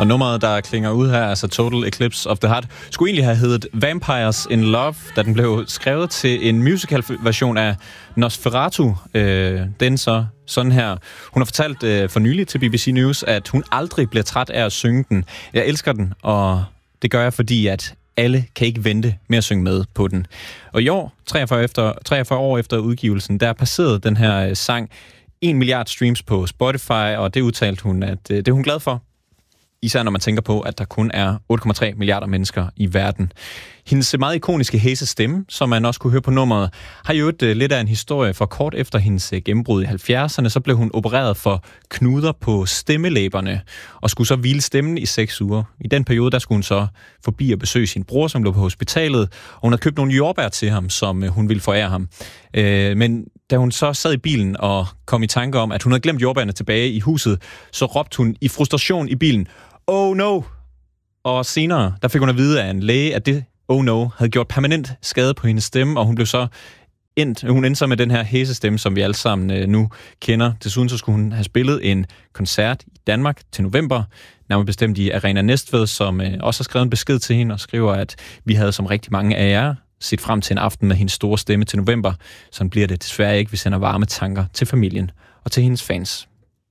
Og nummeret, der klinger ud her, altså Total Eclipse of the Heart, skulle egentlig have heddet Vampires in Love, da den blev skrevet til en musical-version af Nosferatu. Den så sådan her. Hun har fortalt for nylig til BBC News, at hun aldrig bliver træt af at synge den. Jeg elsker den, og det gør jeg, fordi at alle kan ikke vente med at synge med på den. Og i år, 43 år efter udgivelsen, der passerede den her sang 1 milliard streams på Spotify, og det udtalte hun, at det er hun glad for. Især når man tænker på, at der kun er 8,3 milliarder mennesker i verden. Hendes meget ikoniske hæse stemme, som man også kunne høre på nummeret, har jo lidt af en historie, for kort efter hendes gennembrud i 70'erne, så blev hun opereret for knuder på stemmelæberne, og skulle så hvile stemmen i 6 uger. I den periode, der skulle hun så forbi og besøge sin bror, som lå på hospitalet, og hun havde købt nogle jordbær til ham, som hun ville forære ham. Men da hun så sad i bilen og kom i tanke om, at hun havde glemt jordbærne tilbage i huset, så råbte hun i frustration i bilen, "Oh no!" Og senere, der fik hun at vide af en læge, at det "oh no" havde gjort permanent skade på hendes stemme, og hun endte så med den her hæsestemme, som vi alle sammen nu kender. Desuden så skulle hun have spillet en koncert i Danmark til november, nærmere bestemt i Arena Næstved, som også har skrevet en besked til hende og skriver, at vi havde som rigtig mange af jer set frem til en aften med hendes store stemme til november. Sådan bliver det desværre ikke. Vi sender varme tanker til familien og til hendes fans.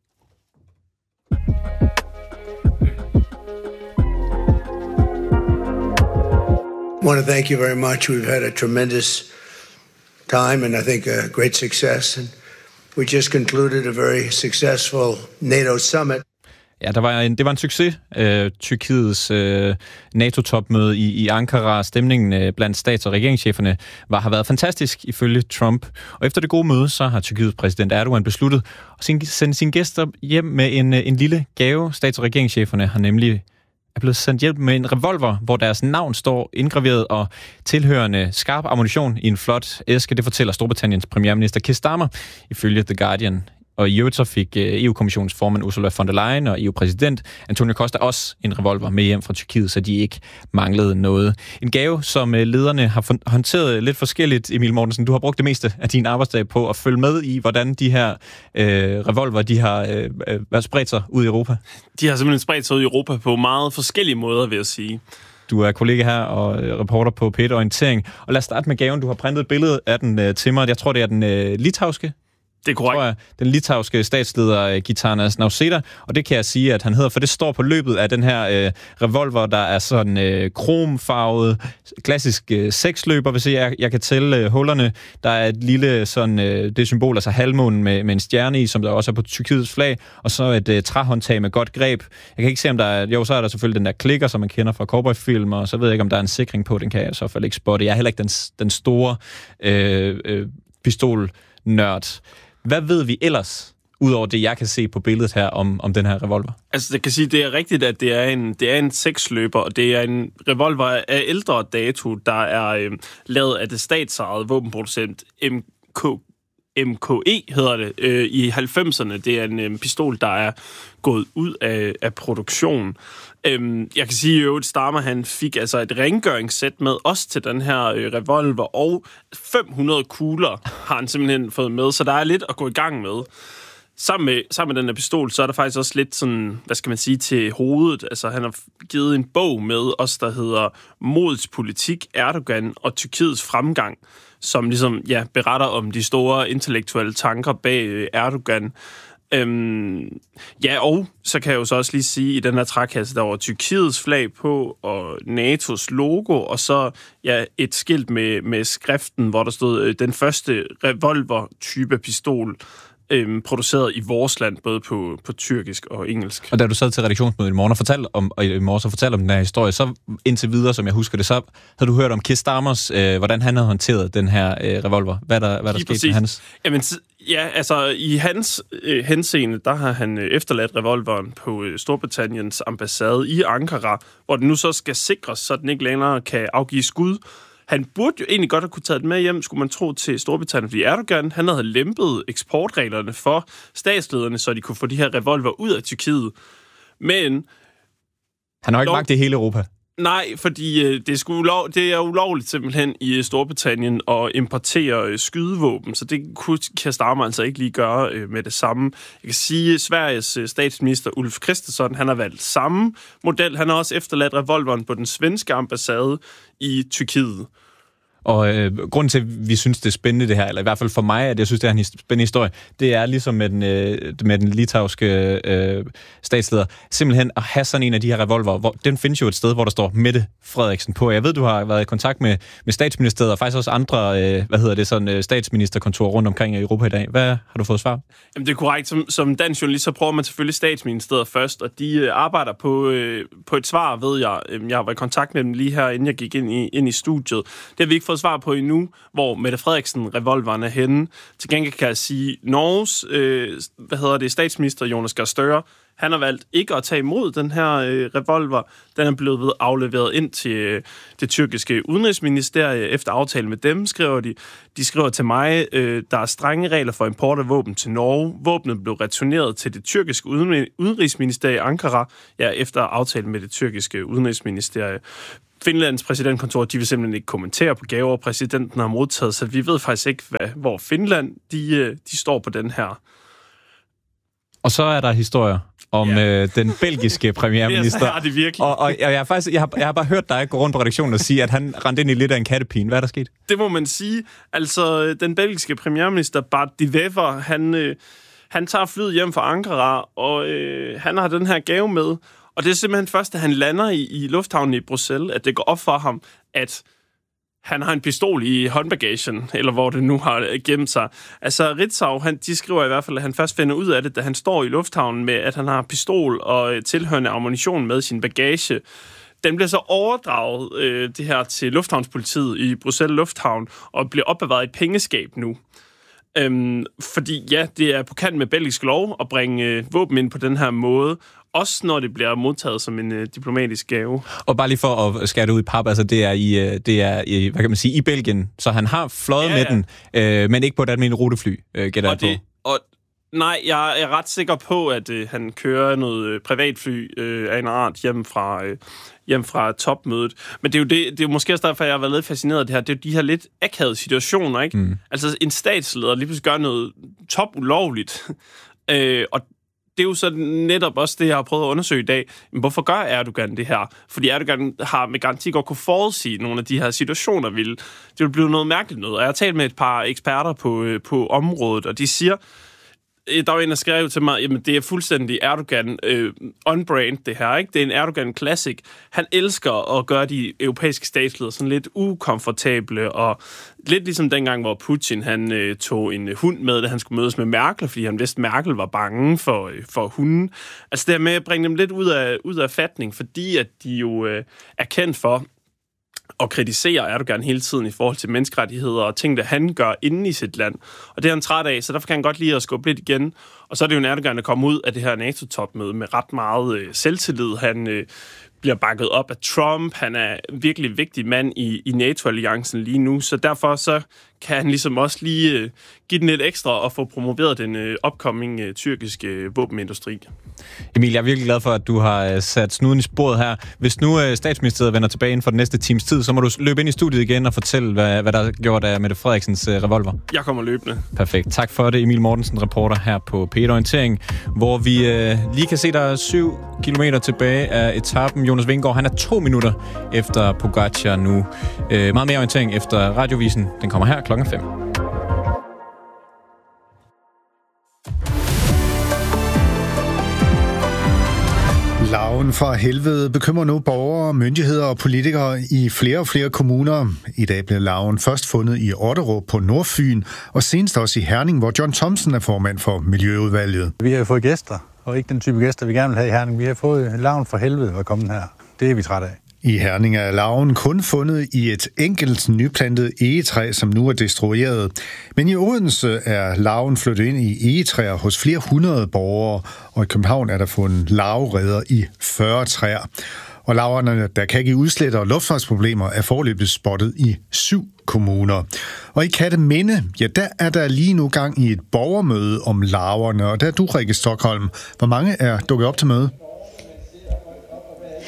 I want to thank you very much. We've had a tremendous time and I think a great success. And we just concluded a very successful NATO summit. Ja, det var en succes. Tyrkiets NATO-topmøde i Ankara. Stemningen blandt stats- og regeringscheferne har været fantastisk ifølge Trump. Og efter det gode møde, så har Tyrkiets præsident Erdogan besluttet at sende sine gæster hjem med en lille gave. Stats- og regeringscheferne har nemlig er blevet sendt hjem med en revolver, hvor deres navn står indgraveret og tilhørende skarp ammunition i en flot æske. Det fortæller Storbritanniens premierminister Keir Starmer ifølge The Guardian. Og i øvrigt så fik EU-kommissionens formand Ursula von der Leyen og EU-præsident Antonio Costa også en revolver med hjem fra Tyrkiet, så de ikke manglede noget. En gave, som lederne har håndteret lidt forskelligt. Emil Mortensen, du har brugt det meste af din arbejdsdag på at følge med i, hvordan de her revolver, de har spredt sig ud i Europa. De har simpelthen spredt sig ud i Europa på meget forskellige måder, vil jeg sige. Du er kollega her og reporter på P1 Orientering. Og lad os starte med gaven. Du har printet et billede af den til mig. Jeg tror, det er den litauiske. Det er korrekt. Den litauiske statsleder Gitanas Nausėda, og det kan jeg sige, at han hedder, for det står på løbet af den her revolver, der er sådan kromfarvet, klassisk seksløber, hvis jeg kan tælle hullerne. Der er et lille sådan, det symbol, altså halvmånen med en stjerne i, som der også er på Tyrkiets flag, og så et træhåndtag med godt greb. Jeg kan ikke se, om der er, jo, så er der selvfølgelig den der klikker, som man kender fra cowboyfilm, og så ved jeg ikke, om der er en sikring på, den kan jeg i så fald ikke spotte. Jeg er heller ikke den store pistolnørd. Hvad ved vi ellers, udover det, jeg kan se på billedet her, om den her revolver? Altså, jeg kan sige, det er rigtigt, at det er en seksløber, og det er en revolver af ældre dato, der er lavet af det statsejede våbenproducent MKE, hedder det, i 90'erne. Det er en pistol, der er gået ud af produktion. Jeg kan sige jo, at Starmer, han fik altså et rengøringssæt med også til den her revolver, og 500 kugler har han simpelthen fået med, så der er lidt at gå i gang med. Sammen med den her pistol, så er der faktisk også lidt sådan, hvad skal man sige, til hovedet. Altså, han har givet en bog med os, der hedder Modets politik, Erdogan og Tyrkiets fremgang, som ligesom, beretter om de store intellektuelle tanker bag Erdogan. Og så kan jeg jo så også lige sige, i den her trækasse, der var Tyrkiets flag på, og NATO's logo, og så et skilt med skriften, hvor der stod den første revolver-type pistol, produceret i vores land, både på tyrkisk og engelsk. Og da du sad til redaktionsmødet i morgen og fortalte om den her historie, så indtil videre, som jeg husker det, så havde du hørt om Keir Starmers, hvordan han havde håndteret den her revolver. Hvad der skete med hans? Jamen, altså i hans henseende, der har han efterladt revolveren på Storbritanniens ambassade i Ankara, hvor den nu så skal sikres, så den ikke længere kan afgive skud. Han burde jo egentlig godt have kunne tage den med hjem, skulle man tro, til Storbritannien, fordi Erdogan, han havde lempet eksportreglerne for statslederne, så de kunne få de her revolver ud af Tyrkiet. Men han har ikke magt i hele Europa. Nej, fordi det er ulovligt simpelthen i Storbritannien at importere skydevåben, så det kunne Keir Starmer altså ikke lige gøre med det samme. Jeg kan sige, at Sveriges statsminister Ulf Kristersson, han har valgt samme model. Han har også efterladt revolveren på den svenske ambassade i Tyrkiet. Og grunden til, at vi synes, det er spændende det her, eller i hvert fald for mig, at jeg synes, det er en spændende historie, det er ligesom med den litauiske statsleder, simpelthen at have sådan en af de her revolver. Den findes jo et sted, hvor der står Mette Frederiksen på. Jeg ved, du har været i kontakt med statsministeriet, og faktisk også andre statsministerkontorer rundt omkring i Europa i dag. Hvad har du fået svar? Jamen, det er korrekt. Som dansk journalist, så prøver man selvfølgelig statsministeriet først, og de arbejder på et svar, ved jeg. Jeg har været i kontakt med dem lige her, inden jeg gik ind i studiet. Det har vi ikke fået svar på endnu, hvor Mette Frederiksen-revolveren er henne. Til gengæld kan jeg sige, Norges statsminister Jonas Gahr Støre, han har valgt ikke at tage imod den her revolver. Den er blevet afleveret ind til det tyrkiske udenrigsministerie. Efter aftale med dem, skriver de. De skriver til mig, der er strenge regler for import af våben til Norge. Våbnet blev returneret til det tyrkiske udenrigsministerie i Ankara, efter aftale med det tyrkiske udenrigsministerie. Finlands præsidentkontor, de vil simpelthen ikke kommentere på gaver, præsidenten har modtaget, så vi ved faktisk ikke, hvor Finland de står på den her. Og så er der historier om den belgiske premierminister. Ja, det virkelig. Og jeg har bare hørt dig gå rundt på redaktionen og sige, at han rendte ind i lidt af en kattepine. Hvad er der sket? Det må man sige. Altså, den belgiske premierminister Bart De Wever, han tager flyet hjem fra Ankara, og han har den her gave med. Og det er simpelthen først, da han lander i lufthavnen i Bruxelles, at det går op for ham, at han har en pistol i håndbagagen, eller hvor det nu har gemt sig. Altså, Ritzau, de skriver i hvert fald, at han først finder ud af det, da han står i lufthavnen med, at han har pistol og tilhørende ammunition med sin bagage. Den bliver så overdraget, det her, til lufthavnspolitiet i Bruxelles Lufthavn, og bliver opbevaret i et pengeskab nu. Fordi det er på kant med belgisk lov at bringe våben ind på den her måde, også når det bliver modtaget som en diplomatisk gave. Og bare lige for at skære det ud i pap, altså det er i hvad kan man sige, i Belgien, så han har fløjet med den, men ikke på et almindeligt rutefly, gætter jeg på. Nej, jeg er ret sikker på, at han kører noget privatfly af en art hjem fra topmødet. Men det er jo måske også derfor, jeg har været lidt fascineret af det her. Det er jo de her lidt akavede situationer, ikke? Mm. Altså en statsleder lige pludselig gør noget top ulovligt. Og det er jo så netop også det, jeg har prøvet at undersøge i dag. Men hvorfor gør Erdogan det her? Fordi Erdogan har med garanti godt kunne forudsige nogle af de her situationer. Det vil blive noget mærkeligt noget. Og jeg har talt med et par eksperter på området, og de siger, der var en, der skrev til mig, jamen det er fuldstændig Erdogan on-brand det her, ikke? Det er en Erdogan classic. Han elsker at gøre de europæiske statsledere sådan lidt ukomfortable, og lidt ligesom dengang, hvor Putin han tog en hund med, da han skulle mødes med Merkel, fordi han vidste, at Merkel var bange for hunden. Altså det her med at bringe dem lidt ud af fatning, fordi at de jo er kendt for og kritiserer Erdogan hele tiden i forhold til menneskerettigheder og ting, der han gør inde i sit land. Og det er han træt af, så derfor kan han godt lide at skubbe lidt igen. Og så er det jo en Erdogan, der kommer ud af det her NATO-topmøde med ret meget selvtillid. Han bliver bakket op af Trump. Han er en virkelig vigtig mand i NATO-alliancen lige nu, så derfor så kan han ligesom også lige give den lidt ekstra og få promoveret den upcoming tyrkiske våbenindustri. Emil, jeg er virkelig glad for, at du har sat snuden i sporet her. Hvis nu statsministeriet vender tilbage inden for den næste times tid, så må du løbe ind i studiet igen og fortælle, hvad der er gjort af Mette Frederiksens revolver. Jeg kommer løbende. Perfekt. Tak for det, Emil Mortensen, reporter her på P1 Orientering, hvor vi lige kan se, der er 7 kilometer tilbage af etappen. Jonas Vingegaard, han er 2 minutter efter Pogacar nu. Meget mere orientering efter radiovisen. Den kommer her 5:00. Larven fra helvede bekymrer nu borgere, myndigheder og politikere i flere og flere kommuner. I dag blev larven først fundet i Otterup på Nordfyn, og senest også i Herning, hvor John Thomsen er formand for Miljøudvalget. Vi har fået gæster, og ikke den type gæster, vi gerne vil have i Herning. Vi har fået larven fra helvede at komme her. Det er vi trætte af. I Herning er larven kun fundet i et enkelt nyplantet egetræ, som nu er destrueret. Men i Odense er larven flyttet ind i egetræer hos flere hundrede borgere, og i København er der fundet larvereder i 40 træer. Og larverne, der kan give udslæt og luftfartsproblemer, er foreløbig spottet i 7 kommuner. Og i Katteminde, der er der lige nu gang i et borgermøde om larverne, og der er du, Rikke Stockholm. Hvor mange er dukket op til møde?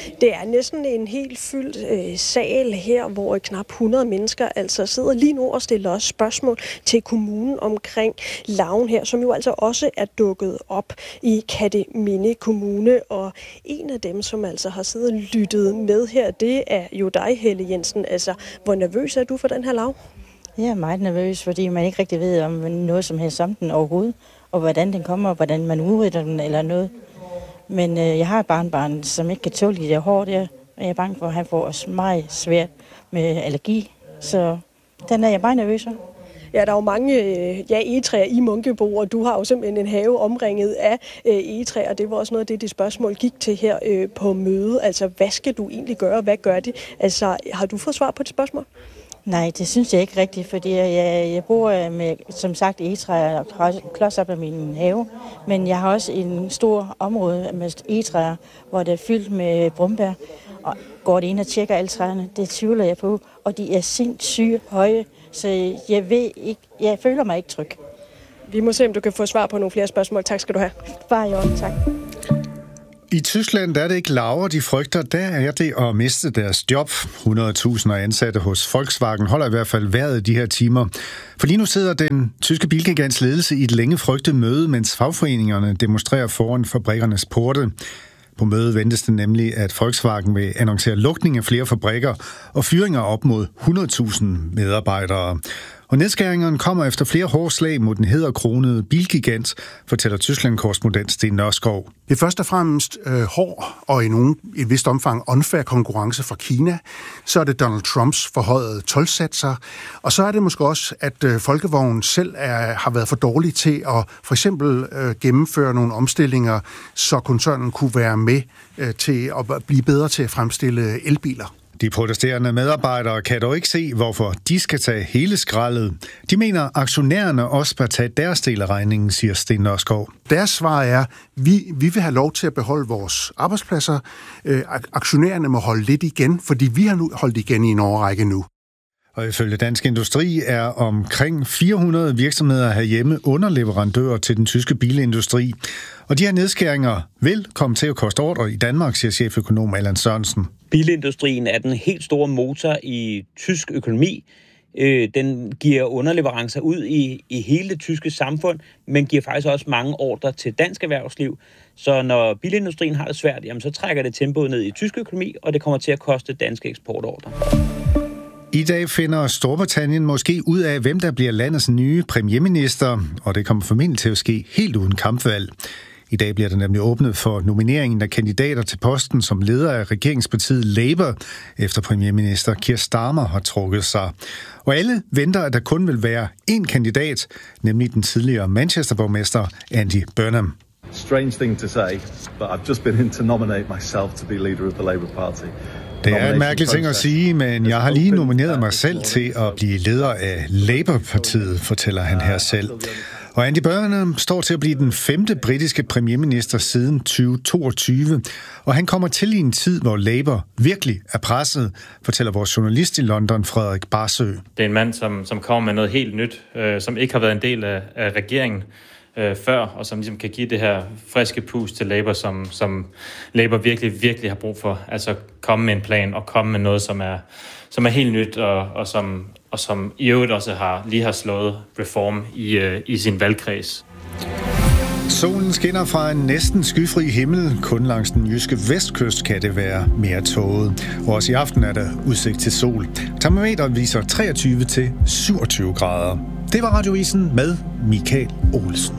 Det er næsten en helt fyldt sal her, hvor knap 100 mennesker altså sidder lige nu og stiller også spørgsmål til kommunen omkring larven her, som jo altså også er dukket op i Kerteminde Kommune. Og en af dem, som altså har siddet og lyttet med her, det er jo dig, Helle Jensen. Altså, hvor nervøs er du for den her larve? Jeg er meget nervøs, fordi man ikke rigtig ved om noget som helst om den overhovedet, og hvordan den kommer, og hvordan man udrydder den eller noget. Men jeg har et barnbarn, som ikke kan tåle de der hår der, og jeg er bange for, at han får også meget svært med allergi. Så den er jeg meget nervøs for. Ja, der er jo mange egetræer i Munkebo, og du har jo simpelthen en have omringet af egetræer. Det var også noget af det spørgsmål gik til her på mødet. Altså, hvad skal du egentlig gøre? Hvad gør det? Altså, har du fået svar på det spørgsmål? Nej, det synes jeg ikke rigtigt, fordi jeg bor med, som sagt, egetræer klods op af min have. Men jeg har også en stor område med egetræer, hvor det er fyldt med brumbær. Og går det ind og tjekker alle træerne, det tvivler jeg på. Og de er sindssygt høje, så jeg føler mig ikke tryg. Vi må se, om du kan få svar på nogle flere spørgsmål. Tak skal du have. Bare i orden, tak. I Tyskland er det ikke larver, de frygter. Der er det at miste deres job. 100.000 ansatte hos Volkswagen holder i hvert fald vejret de her timer. For lige nu sidder den tyske bilgigants ledelse i et længe frygtet møde, mens fagforeningerne demonstrerer foran fabrikkernes porte. På mødet ventes det nemlig, at Volkswagen vil annoncere lukning af flere fabrikker og fyringer op mod 100.000 medarbejdere. Og nedskæringerne kommer efter flere hårde slag mod den hæderkronede bilgigant, fortæller Tyskland-korrespondent Sten Nørskov. Det er først og fremmest hård og i et vist omfang unfair konkurrence fra Kina. Så er det Donald Trumps forhøjede toldsatser. Og så er det måske også, at Folkevognen selv har været for dårlig til at for eksempel gennemføre nogle omstillinger, så koncernen kunne være med til at blive bedre til at fremstille elbiler. De protesterende medarbejdere kan dog ikke se, hvorfor de skal tage hele skraldet. De mener, aktionærerne også bør tage deres del af regningen, siger Sten Nørskov. Deres svar er, vi vil have lov til at beholde vores arbejdspladser. Aktionærerne må holde lidt igen, fordi vi har nu holdt igen i en årrække nu. Og ifølge Dansk Industri er omkring 400 virksomheder herhjemme underleverandører til den tyske bilindustri. Og de her nedskæringer vil komme til at koste ordre i Danmark, siger cheføkonom Allan Sørensen. Bilindustrien er den helt store motor i tysk økonomi. Den giver underleverancer ud i hele det tyske samfund, men giver faktisk også mange ordrer til dansk erhvervsliv. Så når bilindustrien har det svært, jamen, så trækker det tempoet ned i tysk økonomi, og det kommer til at koste danske eksportordrer. I dag finder Storbritannien måske ud af, hvem der bliver landets nye premierminister, og det kommer formentlig til at ske helt uden kampvalg. I dag bliver der nemlig åbnet for nomineringen af kandidater til posten som leder af regeringspartiet Labour, efter premierminister Keir Starmer har trukket sig. Og alle venter, at der kun vil være én kandidat, nemlig den tidligere Manchester-borgmester Andy Burnham. Strange thing to say, but I've just been in to nominate myself to be leader of the Labour Party. Det er en mærkelig ting at sige, men jeg har lige nomineret mig selv til at blive leder af Labour-partiet, fortæller han her selv. Og Andy Burnham står til at blive den 5. britiske premierminister siden 2022, og han kommer til i en tid, hvor Labour virkelig er presset, fortæller vores journalist i London, Frederik Barsø. Det er en mand, som kommer med noget helt nyt, som ikke har været en del af regeringen før, og som ligesom kan give det her friske pust til Labour, som Labour virkelig har brug for. Altså komme med en plan og komme med noget, som er helt nyt, og som i øvrigt også lige har slået Reform i sin valgkreds. Solen skinner fra en næsten skyfri himmel. Kun langs den jyske vestkyst kan det være mere tåget. Og også i aften er der udsigt til sol. Termometeret viser 23 til 27 grader. Det var Radioavisen med Michael Olsen.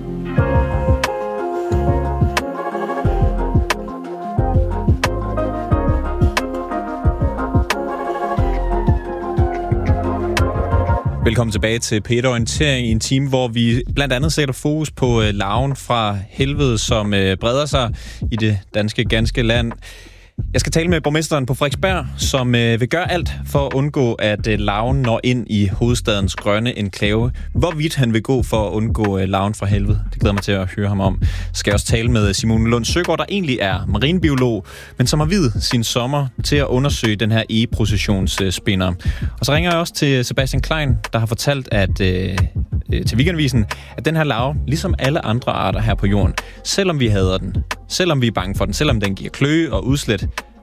Velkommen tilbage til Peter Orientering i en time, hvor vi blandt andet sætter fokus på larven fra helvede, som breder sig i det ganske land. Jeg skal tale med borgmesteren på Frederiksberg, som vil gøre alt for at undgå, at larven når ind i hovedstadens grønne enklave. Hvorvidt han vil gå for at undgå larven fra helvede, det glæder mig til at høre ham om. Skal jeg også tale med Simone Lund Søgaard, der egentlig er marinebiolog, men som har viet sin sommer til at undersøge den her egeprocessionsspinder. Og så ringer jeg også til Sebastian Klein, der har fortalt til Weekendavisen, at den her larve, ligesom alle andre arter her på jorden, selvom vi hader den, selvom vi er bange for den, selvom den giver kløe og udslæt,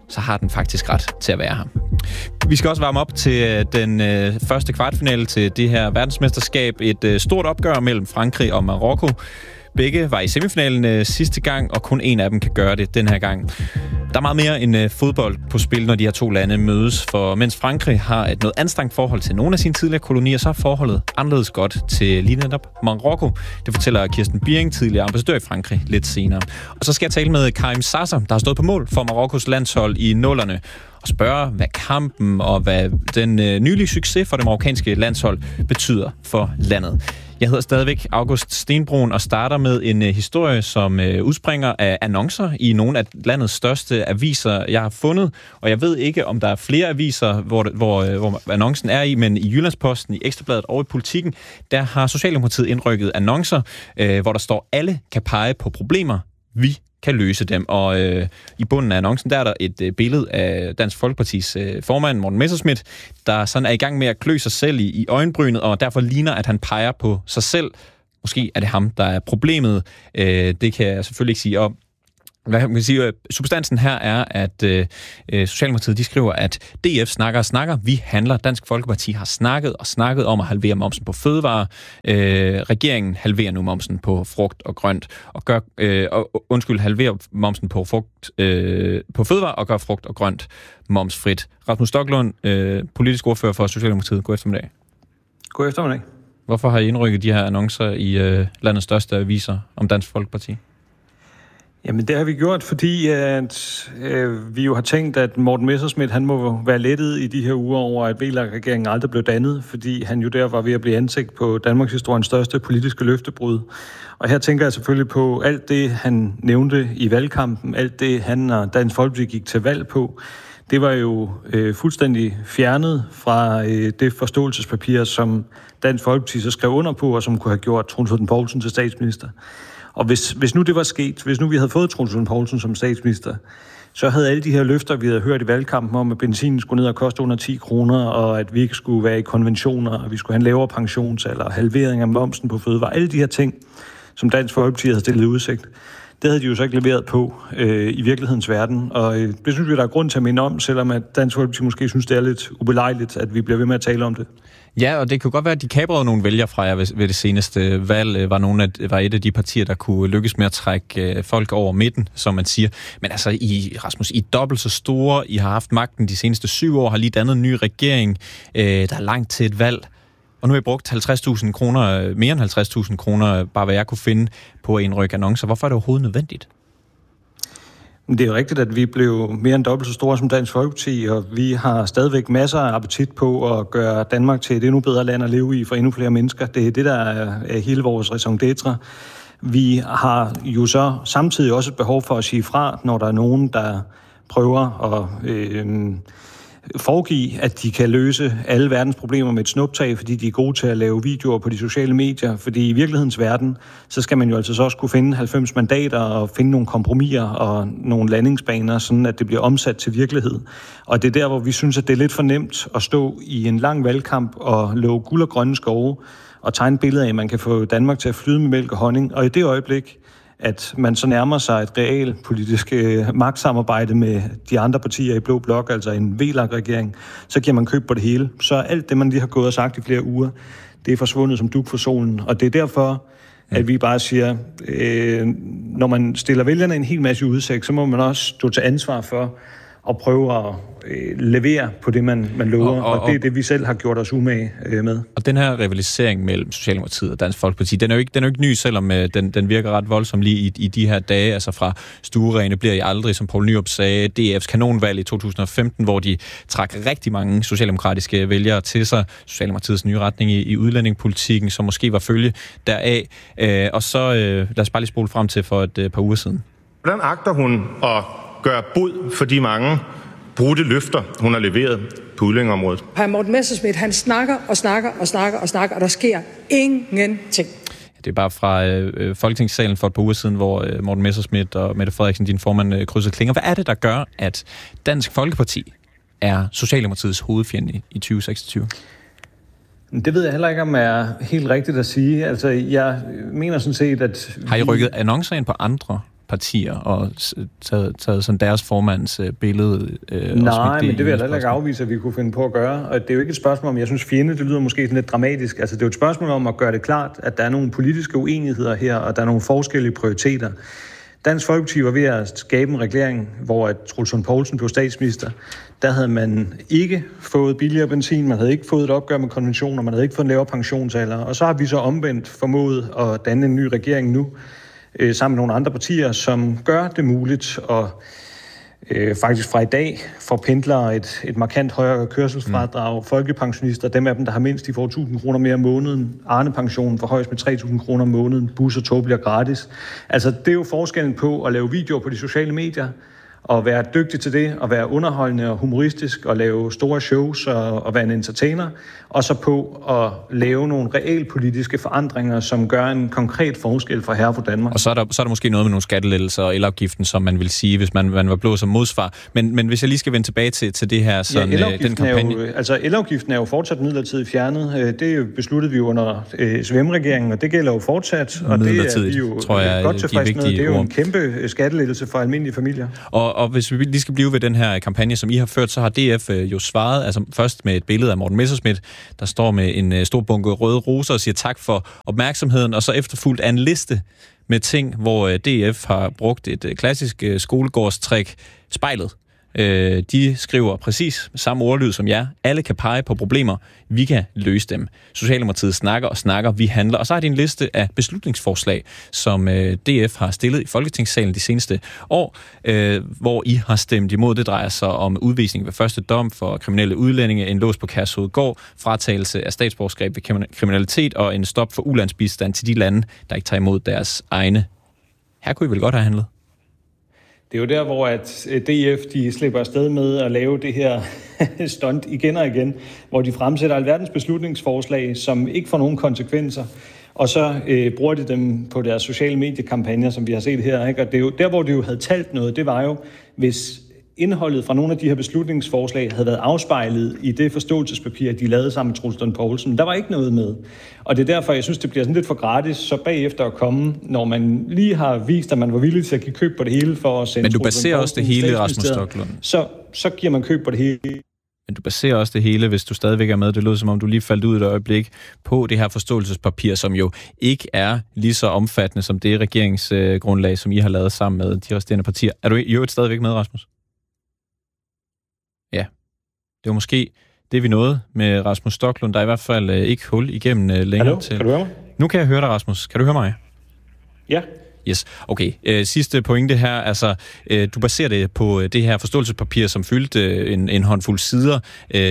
så har den faktisk ret til at være her. Vi skal også varme op til den første kvartfinale til det her verdensmesterskab. Et stort opgør mellem Frankrig og Marokko. Begge var i semifinalen sidste gang, og kun en af dem kan gøre det den her gang. Der er meget mere end fodbold på spil, når de her to lande mødes, for mens Frankrig har et noget anstrengt forhold til nogle af sine tidligere kolonier, så er forholdet anderledes godt til lige netop Marokko. Det fortæller Kirsten Birring, tidligere ambassadør i Frankrig, lidt senere. Og så skal jeg tale med Karim Sasser, der har stået på mål for Marokkos landshold i 00'erne, og spørge, hvad kampen og hvad den nylige succes for det marokkanske landshold betyder for landet. Jeg hedder stadigvæk August Stenbrun og starter med en historie, som udspringer af annoncer i nogle af landets største aviser, jeg har fundet. Og jeg ved ikke, om der er flere aviser, hvor annoncen er i, men i Jyllandsposten, i Ekstrabladet og i Politikken, der har Socialdemokratiet indrykket annoncer, hvor der står, alle kan pege på problemer, vi kan løse dem. Og i bunden af annoncen, der er der et billede af Dansk Folkepartis formand, Morten Messerschmidt, der sådan er i gang med at klø sig selv i øjenbrynet, og derfor ligner, at han peger på sig selv. Måske er det ham, der er problemet. Det kan jeg selvfølgelig ikke sige om. Hvad kan man sige? Substansen her er, at Socialdemokratiet de skriver, at DF snakker. Vi handler. Dansk Folkeparti har snakket om at halvere momsen på fødevarer. Regeringen halverer nu momsen på frugt og grønt og halverer momsen på på fødevarer og gør frugt og grønt momsfrit. Rasmus Stoklund, politisk ordfører for Socialdemokratiet. God eftermiddag. God eftermiddag. Hvorfor har I indrykket de her annoncer i landets største aviser om Dansk Folkeparti? Jamen det har vi gjort, fordi vi jo har tænkt, at Morten Messerschmidt, han må være lettet i de her uger over, at VLAK-regeringen aldrig blev dannet, fordi han jo der var ved at blive ansigt på Danmarks historiens største politiske løftebrud. Og her tænker jeg selvfølgelig på alt det, han nævnte i valgkampen, alt det, han og Dansk Folkeparti gik til valg på. Det var jo fuldstændig fjernet fra det forståelsespapir, som Dansk Folkeparti så skrev under på, og som kunne have gjort Troels Lund Poulsen til statsminister. Og hvis nu det var sket, hvis nu vi havde fået Troels Lund Poulsen som statsminister, så havde alle de her løfter, vi havde hørt i valgkampen om, at benzinen skulle ned og koste under 10 kroner, og at vi ikke skulle være i konventioner, og vi skulle have en lavere pensionsalder, halvering af momsen på fødevarer, alle de her ting, som Dansk Folkeparti havde stillet i udsigt, det havde de jo så ikke leveret på i virkelighedens verden. Og det synes vi, der er grund til at minde om, selvom at Dansk Folkeparti måske synes, det er lidt ubelejligt, at vi bliver ved med at tale om det. Ja, og det kunne godt være, at de kabrede nogle vælgere fra jer ved det seneste valg. Var et af de partier, der kunne lykkes med at trække folk over midten, som man siger. Men altså, Rasmus, I er dobbelt så store. I har haft magten de seneste 7 år, har lige dannet en ny regering. Der er langt til et valg. Og nu har I brugt 50.000 kroner, mere end 50.000 kroner, bare hvad jeg kunne finde på at indrykke annoncer. Hvorfor er det overhovedet nødvendigt? Det er jo rigtigt, at vi blev mere end dobbelt så store som Dansk Folkeparti, og vi har stadigvæk masser af appetit på at gøre Danmark til et endnu bedre land at leve i for endnu flere mennesker. Det er det, der er hele vores raison d'être. Vi har jo så samtidig også et behov for at sige fra, når der er nogen, der prøver at foregive, at de kan løse alle verdens problemer med et snuptag, fordi de er gode til at lave videoer på de sociale medier. Fordi i virkelighedens verden, så skal man jo altså så også kunne finde 90 mandater og finde nogle kompromiser og nogle landingsbaner, sådan at det bliver omsat til virkelighed. Og det er der, hvor vi synes, at det er lidt for nemt at stå i en lang valgkamp og love guld og grønne skove og tegne et billede af, at man kan få Danmark til at flyde med mælk og honning. Og i det øjeblik, at man så nærmer sig et realpolitisk magtsamarbejde med de andre partier i Blå Blok, altså en VLAK-regering, så giver man køb på det hele. Så alt det, man lige har gået og sagt i flere uger, det er forsvundet som dug for solen. Og det er derfor, at vi bare siger, når man stiller vælgerne en hel masse udsigt, så må man også stå til ansvar for at prøve at levere på det, man lover. Og det er det, vi selv har gjort os umage med. Og den her rivalisering mellem Socialdemokratiet og Dansk Folkeparti, den er jo ikke ny, selvom den virker ret voldsom lige i de her dage. Altså fra stuerene bliver I aldrig, som Poul Nyrup sagde, DF's kanonvalg i 2015, hvor de trak rigtig mange socialdemokratiske vælgere til sig. Socialdemokratiets nye retning i udlændingepolitikken, som måske var følge deraf. Og så lad os bare lige spole frem til for et par uger siden. Hvordan agter hun at gøre bod for de mange brudte løfter, hun har leveret på udlændingeområdet? Hr. Morten Messerschmidt, han snakker, og der sker ingenting. Det er bare fra Folketingssalen for et par uger siden, hvor Morten Messerschmidt og Mette Frederiksen, din formand, krydsede klinger. Hvad er det, der gør, at Dansk Folkeparti er Socialdemokratiets hovedfjende i 2026? Det ved jeg heller ikke, om er helt rigtigt at sige. Altså, jeg mener sådan set, at... Har I rykket annoncer ind på andre partier og taget sådan deres formands billede. Nej, men det vil jeg heller ikke afvise, at vi kunne finde på at gøre. Og det er jo ikke et spørgsmål om, jeg synes fjende, det lyder måske sådan lidt dramatisk. Altså det er jo et spørgsmål om at gøre det klart, at der er nogle politiske uenigheder her, og der er nogle forskellige prioriteter. Dansk Folkeparti var ved at skabe en regering, hvor Troels Lund Poulsen blev statsminister. Der havde man ikke fået billigere benzin, man havde ikke fået et opgør med konventioner, man havde ikke fået en lavere pensionsalder. Og så har vi så omvendt formået at danne en ny regering nu, sammen med nogle andre partier, som gør det muligt at faktisk fra i dag får pendlere et markant højere kørselsfradrag. Folkepensionister, dem af dem, der har mindst, de får 1.000 kroner mere om måneden. Arne-pensionen forhøjes med 3.000 kroner om måneden. Bus og tog bliver gratis. Altså, det er jo forskellen på at lave videoer på de sociale medier, og være dygtig til det, og være underholdende og humoristisk, og lave store shows og være en entertainer, og så på at lave nogle realpolitiske forandringer, som gør en konkret forskel for herre for Danmark. Og så er der måske noget med nogle skattelettelser og elafgiften, som man vil sige, hvis man var blå som modsvar. Men hvis jeg lige skal vende tilbage til det her, sådan, den kampagne... Elafgiften er jo fortsat midlertidigt fjernet. Det besluttede vi jo under SVM-regeringen, og det gælder jo fortsat, og det er vi jo godt tilfreds med. Det er jo en kæmpe skattelettelse for almindelige familier. Og hvis vi lige skal blive ved den her kampagne, som I har ført, så har DF jo svaret, altså først med et billede af Morten Messerschmidt, der står med en stor bunke røde roser og siger tak for opmærksomheden, og så efterfulgt af en liste med ting, hvor DF har brugt et klassisk skolegårdstrik, spejlet. De skriver præcis samme ordlyd som jer. Alle kan pege på problemer. Vi kan løse dem. Socialdemokratiet snakker og snakker. Vi handler. Og så har de en liste af beslutningsforslag, som DF har stillet i Folketingssalen de seneste år, hvor I har stemt imod. Det drejer sig om udvisning ved første dom for kriminelle udlændinge, en lås på Kærshovedgård, fratagelse af statsborgerskab ved kriminalitet og en stop for ulandsbistand til de lande, der ikke tager imod deres egne. Her kunne I vel godt have handlet? Det er jo der, hvor at DF de slipper afsted med at lave det her stunt igen og igen, hvor de fremsætter alverdens beslutningsforslag, som ikke får nogen konsekvenser, og så bruger de dem på deres sociale mediekampagner, som vi har set her. Ikke? Og det er jo der, hvor det jo havde talt noget, det var jo, hvis indholdet fra nogle af de her beslutningsforslag havde været afspejlet i det forståelsespapir, de lavede sammen med Troels Lund Poulsen. Der var ikke noget med. Og det er derfor, jeg synes, det bliver sådan lidt for gratis, så bagefter at komme, når man lige har vist, at man var villig til at give køb på det hele for at sende. Men du baserer også det hele, Rasmus Stoklund. Så giver man køb på det hele. Men du baserer også det hele, hvis du stadigvæk er med. Det lød som om, du lige faldt ud et øjeblik på det her forståelsespapir, som jo ikke er lige så omfattende som det regeringsgrundlag, som I har lavet sammen med de resterende partier. Er du i øvrigt stadigvæk med, Rasmus? Ja, det var måske det, vi nåede med Rasmus Stoklund. Der er i hvert fald ikke hul igennem længere. Hallo, til. Kan du høre mig? Nu kan jeg høre dig, Rasmus. Kan du høre mig? Ja. Yes, okay. Sidste pointe her, altså du baserer det på det her forståelsespapir, som fyldte en håndfuld sider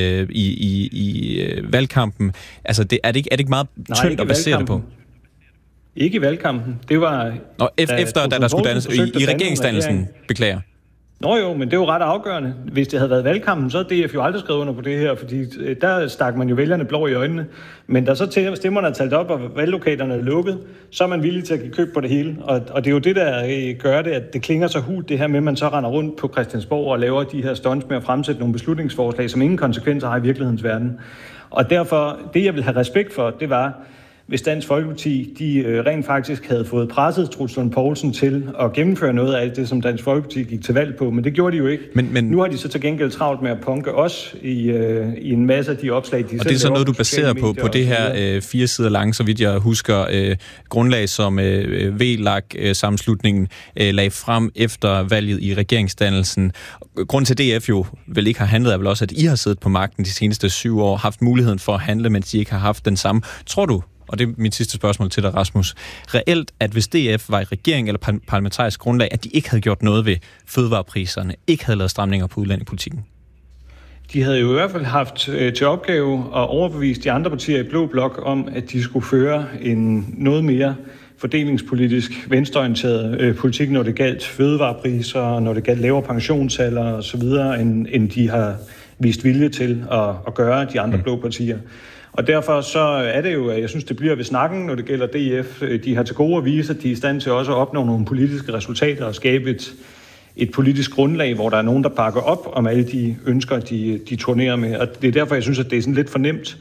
i valgkampen. Altså, er det ikke meget tyndt at basere det på? Ikke i valgkampen. Det var... Nå, efter da der skulle dannes i regeringsdannelsen, beklager. Nå jo, men det er jo ret afgørende. Hvis det havde været valgkampen, så havde DF jo aldrig skrevet under på det her, fordi der stak man jo vælgerne blå i øjnene. Men da så stemmerne er talt op, og valglokalerne er lukket, så er man villig til at give køb på det hele. Og det er jo det, der gør det, at det klinger så hult, det her med, at man så render rundt på Christiansborg og laver de her stunts med at fremsætte nogle beslutningsforslag, som ingen konsekvenser har i virkelighedens verden. Og derfor, det jeg vil have respekt for, det var, hvis Dansk Folkeparti, de rent faktisk havde fået presset Troels Lund Poulsen til at gennemføre noget af det, som Dansk Folkeparti gik til valg på, men det gjorde de jo ikke. Men nu har de så til gengæld travlt med at punke os i en masse af de opslag, de selv. Og det er så noget, du baserer på det her 4 sider lange, så vidt jeg husker, grundlag, som VLAG-sammenslutningen lagde frem efter valget i regeringsdannelsen. Grunden til DF jo vel ikke har handlet, er vel også, at I har siddet på magten de seneste 7 år, haft muligheden for at handle, mens de ikke har haft den samme. Tror du, og det er mit sidste spørgsmål til dig, Rasmus, reelt, at hvis DF var i regering eller parlamentarisk grundlag, at de ikke havde gjort noget ved fødevarepriserne, ikke havde lavet stramninger på udlændingepolitikken? De havde jo i hvert fald haft til opgave at overbevise de andre partier i Blå Blok om, at de skulle føre en noget mere fordelingspolitisk venstreorienteret politik, når det galt fødevarepriser, når det galt lavere pensionsalder og så videre, end de har vist vilje til at gøre de andre blå partier. Og derfor så er det jo, at jeg synes, det bliver ved snakken, når det gælder DF. De har til gode at vise, at de er i stand til også at opnå nogle politiske resultater og skabe et politisk grundlag, hvor der er nogen, der bakker op om alle de ønsker, de turnerer med. Og det er derfor, jeg synes, at det er sådan lidt for nemt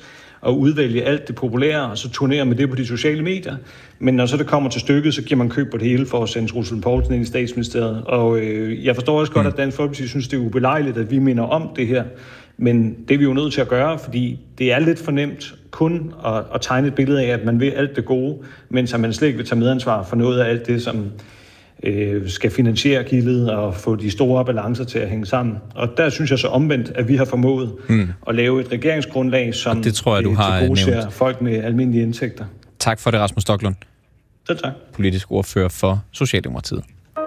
at udvælge alt det populære, og så turnere med det på de sociale medier. Men når så det kommer til stykket, så giver man køb på det hele for at sende Troels Lund Poulsen ind i statsministeriet. Og jeg forstår også godt, at Dansk Folkeparti synes, det er ubelejligt, at vi minder om det her. Men det er vi jo nødt til at gøre, fordi det er lidt for nemt kun at tegne et billede af, at man vil alt det gode, mens man slet ikke vil tage medansvar for noget af alt det, som skal finansiere gildet og få de store balancer til at hænge sammen. Og der synes jeg så omvendt, at vi har formået at lave et regeringsgrundlag, som det tror jeg, du har tilgodeser folk med almindelige indtægter. Tak for det, Rasmus Stoklund. Selv tak. Politisk ordfører for Socialdemokratiet.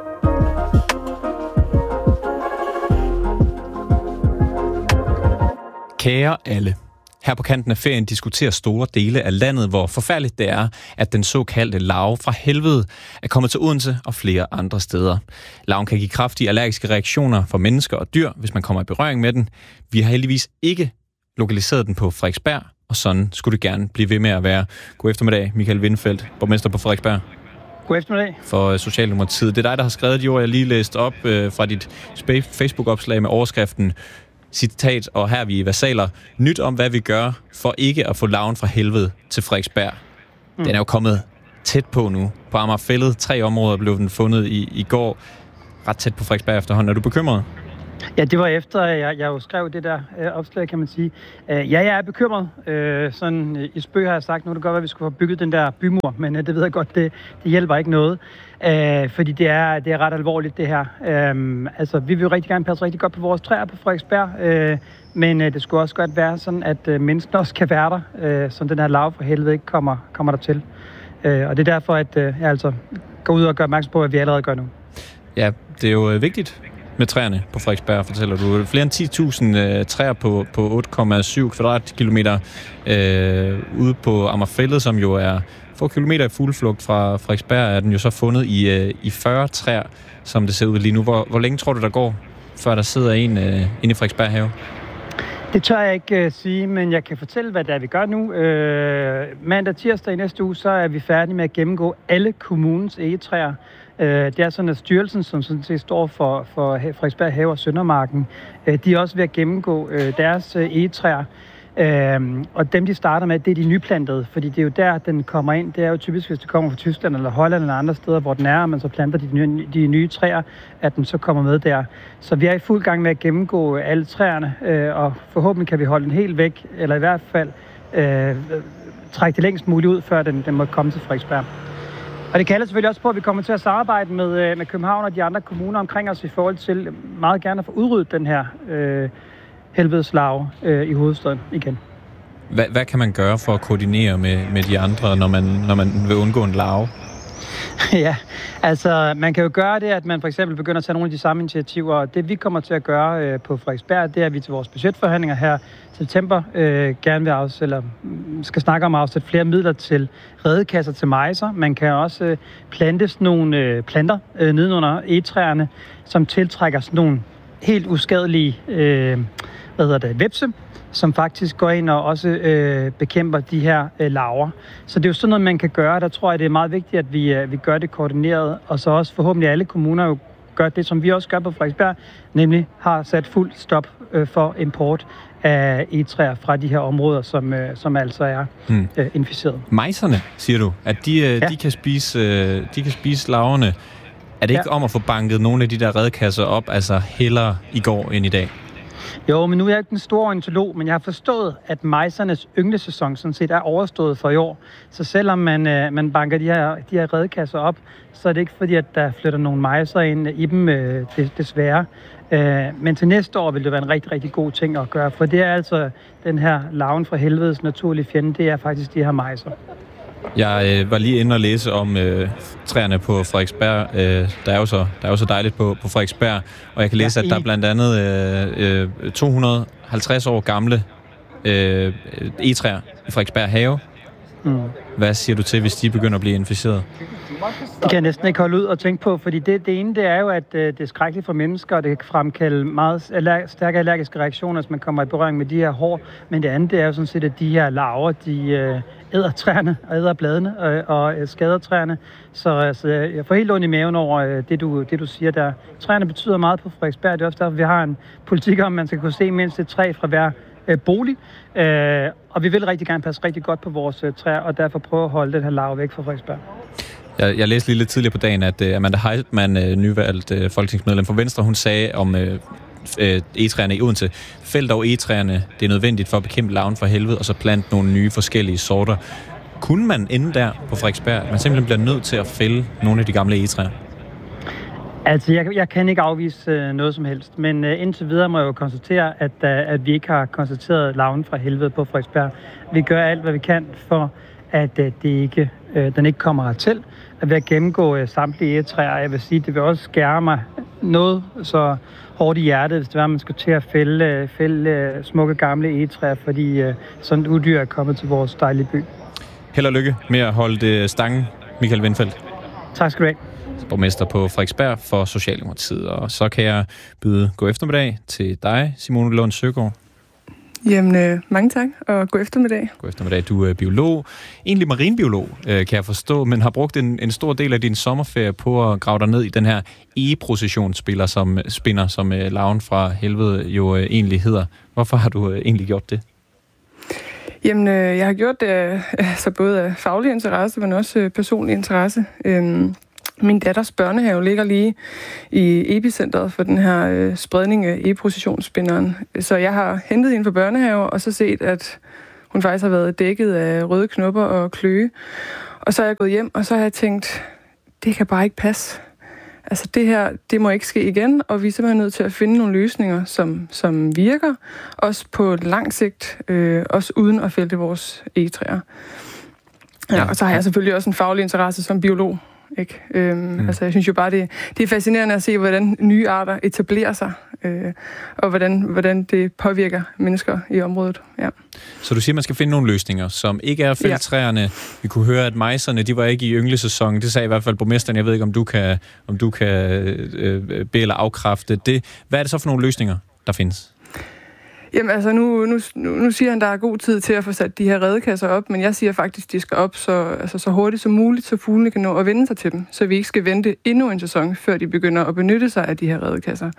Kære alle. Her på kanten af ferien diskuterer store dele af landet, hvor forfærdeligt det er, at den såkaldte larve fra helvede er kommet til Odense og flere andre steder. Larven kan give kraftige allergiske reaktioner for mennesker og dyr, hvis man kommer i berøring med den. Vi har heldigvis ikke lokaliseret den på Frederiksberg, og sådan skulle det gerne blive ved med at være. God eftermiddag, Michael Vindfeldt, borgmester på Frederiksberg. God eftermiddag. For Socialdemokratiet. Det er dig, der har skrevet de ord, jeg lige læste op fra dit Facebook-opslag med overskriften citat, og her er vi i versaler. Nyt om, hvad vi gør for ikke at få larven fra helvede til Frederiksberg. Den er jo kommet tæt på nu. På Amagerfælled, 3 områder blev den fundet i går. Ret tæt på Frederiksberg efterhånden. Er du bekymret? Ja, det var efter, jeg jo skrev det der opslag, kan man sige. Ja, jeg er bekymret. Sådan i spøg har jeg sagt, nu er det godt, at vi skulle have bygget den der bymur, men det ved jeg godt, det hjælper ikke noget. Fordi det er ret alvorligt, det her. Altså, vi vil jo rigtig gerne passe rigtig godt på vores træer på Frederiksberg, men det skulle også godt være sådan, at mennesker også kan være der, så den her larve for helvede ikke kommer der til. Og det er derfor, at jeg altså går ud og gør opmærksom på, at vi allerede gør nu. Ja, det er jo vigtigt med træerne på Frederiksberg, fortæller du. Flere end 10.000 træer på 8,7 kvadratkilometer ude på Amagerfælled, som jo er få kilometer i fugleflugt fra Frederiksberg, er den jo så fundet i 40 træer, som det ser ud lige nu. Hvor længe tror du, der går, før der sidder en inde i Frederiksberg have? Det tør jeg ikke sige, men jeg kan fortælle, hvad det er, vi gør nu. Mandag tirsdag i næste uge, så er vi færdige med at gennemgå alle kommunens egetræer. Det er sådan, at styrelsen, som sådan set står for Frederiksberg Have og Søndermarken, de er også ved at gennemgå deres egetræer. Og dem, de starter med, det er de nyplantede, fordi det er jo der, den kommer ind. Det er jo typisk, hvis det kommer fra Tyskland eller Holland eller andre steder, hvor den er, og man så planter de nye træer, at den så kommer med der. Så vi er i fuld gang med at gennemgå alle træerne, og forhåbentlig kan vi holde den helt væk, eller i hvert fald trække det længst muligt ud, før den må komme til Frederiksberg. Og det kalder selvfølgelig også på, at vi kommer til at samarbejde med København og de andre kommuner omkring os i forhold til meget gerne at få udryddet den her helvedeslarve i hovedstaden igen. Hvad kan man gøre for at koordinere med de andre, når man vil undgå en larve? Ja, altså man kan jo gøre det, at man for eksempel begynder at tage nogle af de samme initiativer. Det vi kommer til at gøre på Frederiksberg, det er, at vi til vores budgetforhandlinger her i september gerne vil skal snakke om at afsætte flere midler til redekasser til majser. Man kan også plante sådan nogle planter nedenunder egetræerne, som tiltrækker sådan nogle helt uskadelige vepse, som faktisk går ind og også bekæmper de her larver. Så det er jo sådan noget, man kan gøre. Der tror jeg, det er meget vigtigt, at vi gør det koordineret, og så også forhåbentlig alle kommuner jo gør det, som vi også gør på Frederiksberg, nemlig har sat fuld stop for import af egetræer fra de her områder, som altså er inficeret. Majserne, siger du, at de kan spise larverne. Er det ikke om at få banket nogle af de der redekasser op, altså hellere i går end i dag? Jo, men nu er jeg ikke den store ornitolog, men jeg har forstået, at majsernes ynglesæson sådan set er overstået for i år. Så selvom man banker de her redekasser op, så er det ikke fordi, at der flytter nogle majser ind i dem, desværre. Men til næste år vil det være en rigtig, rigtig god ting at gøre, for det er altså den her larven fra helvedes naturlige fjende, det er faktisk de her majser. Jeg var lige inde og læse om træerne på Frederiksberg. Der er jo så dejligt på Frederiksberg, og jeg kan læse, at der er blandt andet 250 år gamle egetræer i Frederiksberg Have. Hvad siger du til, hvis de begynder at blive inficeret? Det kan jeg næsten ikke holde ud og tænke på, fordi det ene, det er jo, at det er skrækkeligt for mennesker, og det kan fremkalde meget stærke allergiske reaktioner, hvis man kommer i berøring med de her hår. Men det andet, det er jo sådan set, at de her larver, de æder træerne og æder bladene og skader træerne. Så jeg får helt ondt i maven over det, du siger der. Træerne betyder meget på Frederiksberg. Det er også derfor, vi har en politik om, at man skal kunne se mindst et træ fra hver bolig. Og vi vil rigtig gerne passe rigtig godt på vores træer, og derfor prøve at holde den her larve væk fra Frederiksberg. Jeg læste lige lidt tidligere på dagen, at Amanda Heitmann, nyvalgt folketingsmedlem for Venstre, hun sagde om egetræerne i Odense: fæld dog egetræerne, det er nødvendigt for at bekæmpe larven fra helvede, og så plante nogle nye forskellige sorter. Kunne man ende der på Frederiksberg? Man simpelthen bliver nødt til at fælde nogle af de gamle egetræer? Altså, jeg kan ikke afvise noget som helst, men indtil videre må jeg jo konstatere, at vi ikke har konstateret larven fra helvede på Frederiksberg. Vi gør alt, hvad vi kan for, at den ikke kommer hertil. Ved at gennemgå samtlige egetræer, jeg vil sige, det vil også skære mig noget så hårdt i hjertet, hvis det var, at man skulle til at fælde smukke gamle egetræer, fordi sådan et udyr er kommet til vores dejlige by. Held og lykke med at holde det stangen, Michael Vindfeldt. Tak skal du have. Borgmester på Frederiksberg for Socialdemokratiet. Og så kan jeg byde god eftermiddag til dig, Simone Lund Søgaard. Jamen, mange tak, og god eftermiddag. God eftermiddag. Du er biolog, egentlig marinbiolog, kan jeg forstå, men har brugt en stor del af din sommerferie på at grave dig ned i den her egeprocessionsspinner, som larven fra helvede jo egentlig hedder. Hvorfor har du egentlig gjort det? Jamen, jeg har gjort det så både af faglig interesse, men også personlig interesse. Min datters børnehave ligger lige i epicentret for den her spredning af egeprocessionsspinderen. Så jeg har hentet hende fra børnehave, og så set, at hun faktisk har været dækket af røde knopper og kløe. Og så er jeg gået hjem, og så har jeg tænkt, det kan bare ikke passe. Altså det her, det må ikke ske igen, og vi er simpelthen nødt til at finde nogle løsninger, som virker, også på lang sigt, også uden at fælde vores egetræer. Ja, og så har jeg selvfølgelig også en faglig interesse som biolog. Ikke? Altså, jeg synes jo bare, det er fascinerende at se, hvordan nye arter etablerer sig, og hvordan det påvirker mennesker i området. Ja. Så du siger, at man skal finde nogle løsninger, som ikke er at fælde træerne. Vi kunne høre, at mejserne, de var ikke i ynglesæson. Det sagde i hvert fald borgmesteren. Jeg ved ikke, om du kan bede eller afkræfte det. Hvad er det så for nogle løsninger, der findes? Jamen altså, nu siger han, at der er god tid til at få sat de her redekasser op, men jeg siger faktisk, at de skal op så hurtigt som muligt, så fuglene kan nå at vende sig til dem, så vi ikke skal vente endnu en sæson, før de begynder at benytte sig af de her redekasser.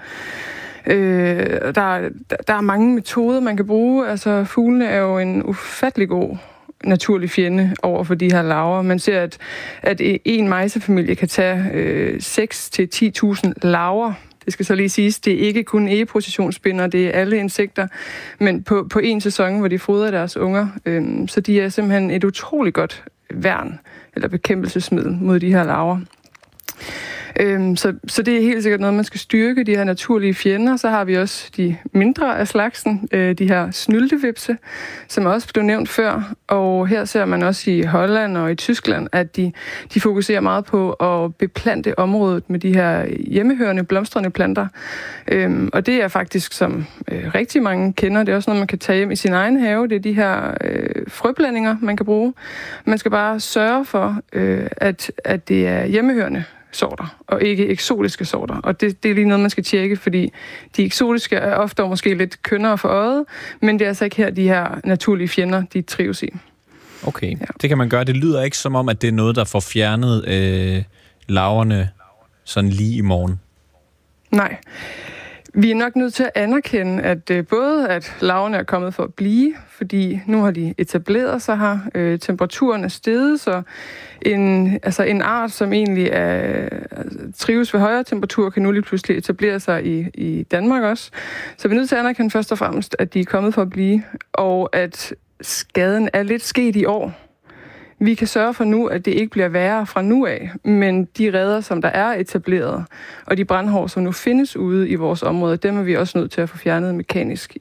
Der er mange metoder, man kan bruge. Altså, fuglene er jo en ufattelig god naturlig fjende over for de her larver. Man ser, at en mejsefamilie kan tage 6-10.000 larver. Det skal så lige siges, det er ikke kun egeprocessionsspindere, det er alle insekter, men på en sæson, hvor de fodrer deres unger. Så de er simpelthen et utroligt godt værn eller bekæmpelsesmiddel mod de her larver. Så det er helt sikkert noget, man skal styrke, de her naturlige fjender. Så har vi også de mindre af slagsen, de her snyltevipse, som også blev nævnt før. Og her ser man også i Holland og i Tyskland, at de fokuserer meget på at beplante området med de her hjemmehørende, blomstrende planter. Og det er faktisk, som rigtig mange kender, det er også noget, man kan tage hjem i sin egen have. Det er de her frøblandinger, man kan bruge. Man skal bare sørge for, at det er hjemmehørende sorter, og ikke eksotiske sorter. Og det er lige noget, man skal tjekke, fordi de eksotiske er ofte måske lidt kønnere for øjet, men det er altså ikke her, de her naturlige fjender, de trives i. Okay, ja. Det kan man gøre. Det lyder ikke som om, at det er noget, der får fjernet larverne sådan lige i morgen. Nej. Vi er nok nødt til at anerkende, at både at larverne er kommet for at blive, fordi nu har de etableret sig her, temperaturen er steget, så en art, som egentlig trives ved højere temperatur, kan nu lige pludselig etablere sig i Danmark også. Så vi er nødt til at anerkende først og fremmest, at de er kommet for at blive, og at skaden er lidt sket i år. Vi kan sørge for nu, at det ikke bliver værre fra nu af, men de reder, som der er etableret, og de brandhår, som nu findes ude i vores områder, dem er vi også nødt til at få fjernet mekanisk,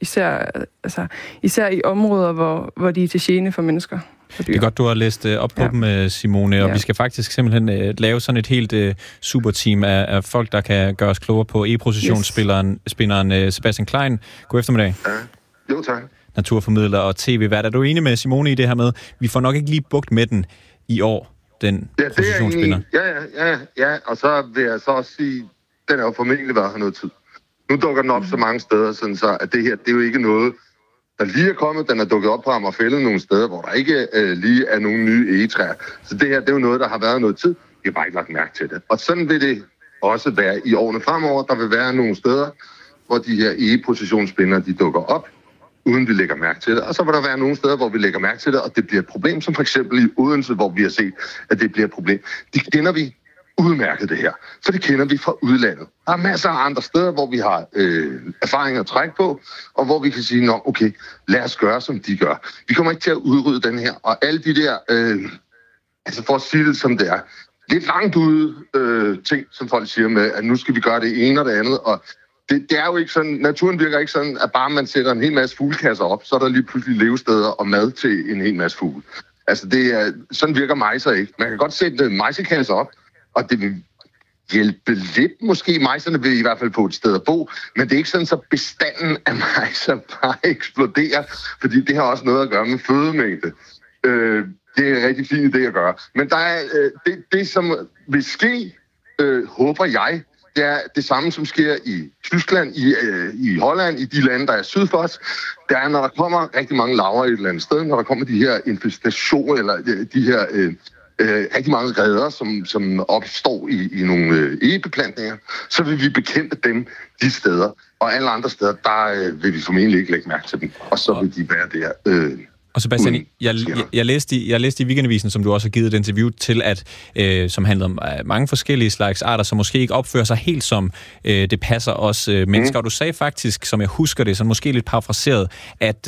især i områder, hvor de er til gene for mennesker. Det er godt, du har læst op på dem, Simone, og vi skal faktisk simpelthen lave sådan et helt superteam af folk, der kan gøre os klogere på egeprocessionsspinderen Sebastian Klein. God eftermiddag. Ja. Jo, tak. Naturformidler og tv-vært. Er du enig med Simone i det her med, vi får nok ikke lige bugt med den i år, den processionsspinder? Ja, og så vil jeg så også sige, den er jo formentlig været her noget tid. Nu dukker den op så mange steder, sådan så at det her, det er jo ikke noget, der lige er kommet. Den er dukket op på Amagerfælled nogle steder, hvor der ikke lige er nogen nye egetræer. Så det her, det er jo noget, der har været noget tid. Vi har bare ikke lagt mærke til det. Og sådan vil det også være i årene fremover. Der vil være nogle steder, hvor de her egeprocessionsspindere, de dukker op, uden vi lægger mærke til det. Og så vil der være nogle steder, hvor vi lægger mærke til det, og det bliver et problem, som for eksempel i Odense, hvor vi har set, at det bliver et problem. Det kender vi udmærket det her, for det kender vi fra udlandet. Der er masser af andre steder, hvor vi har erfaringer at trække på, og hvor vi kan sige, nå okay, lad os gøre, som de gør. Vi kommer ikke til at udrydde den her, og alle de der, altså for at sige det som det er, lidt langt ude ting, som folk siger med, at nu skal vi gøre det ene og det andet, og det er jo ikke sådan, naturen virker ikke sådan, at bare man sætter en hel masse fuglekasser op, så er der lige pludselig levesteder og mad til en hel masse fugle. Altså sådan virker mejser ikke. Man kan godt sætte mejsekasser op, og det vil hjælpe lidt. Måske mejserne vil i hvert fald få et sted at bo, men det er ikke sådan, så bestanden af mejser bare eksploderer, fordi det har også noget at gøre med fødemængde. Det er en rigtig fin idé at gøre. Men der er det som vil ske, håber jeg, det er det samme, som sker i Tyskland, i Holland, i de lande, der er syd for os. Det er, når der kommer rigtig mange larver i et eller andet sted, når der kommer de her infestationer, eller de her rigtig mange reder, som opstår i nogle egebeplantninger, så vil vi bekæmpe dem de steder. Og alle andre steder, der vil vi formentlig ikke lægge mærke til dem. Og så vil de være der... Og Sebastian, jeg læste i Weekendavisen, som du også har givet et interview til, at som handler om mange forskellige slags arter, som måske ikke opfører sig helt som det passer os mennesker. Og du sagde faktisk, som jeg husker det, så måske lidt parafraseret, at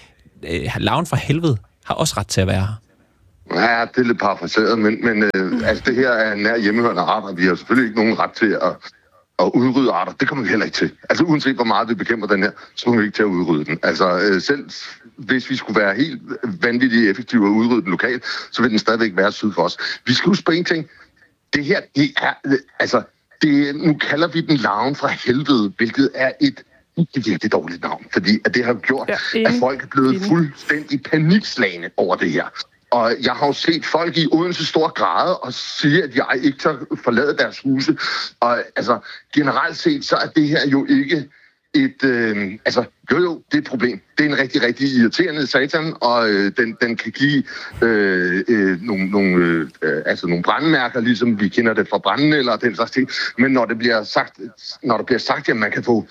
larven fra helvede har også ret til at være her. Ja, det er lidt parafraseret, men altså det her er nær hjemmehørende arter. Vi har selvfølgelig ikke nogen ret til at udrydde arter. Det kommer vi heller ikke til. Altså uanset hvor meget vi bekæmper den her, så kommer vi ikke til at udrydde den. Altså selv hvis vi skulle være helt vanvittigt effektive og udrydde den lokalt, så vil den stadigvæk være syd for os. Vi skal huske på en ting. Det her, det er, altså, nu kalder vi den larven fra helvede, hvilket er et virkelig dårligt navn, fordi at det har gjort, at folk er blevet fuldstændig panikslagne over det her. Og jeg har jo set folk i Odense stor grad og sige, at jeg ikke tør forlade deres huse. Og altså, generelt set, så er det her jo ikke et... Jo, det er et problem. Det er en rigtig, rigtig irriterende satan, og den kan give nogle brændemærker, ligesom vi kender det fra branden eller den slags ting. Men når der bliver sagt, at man kan få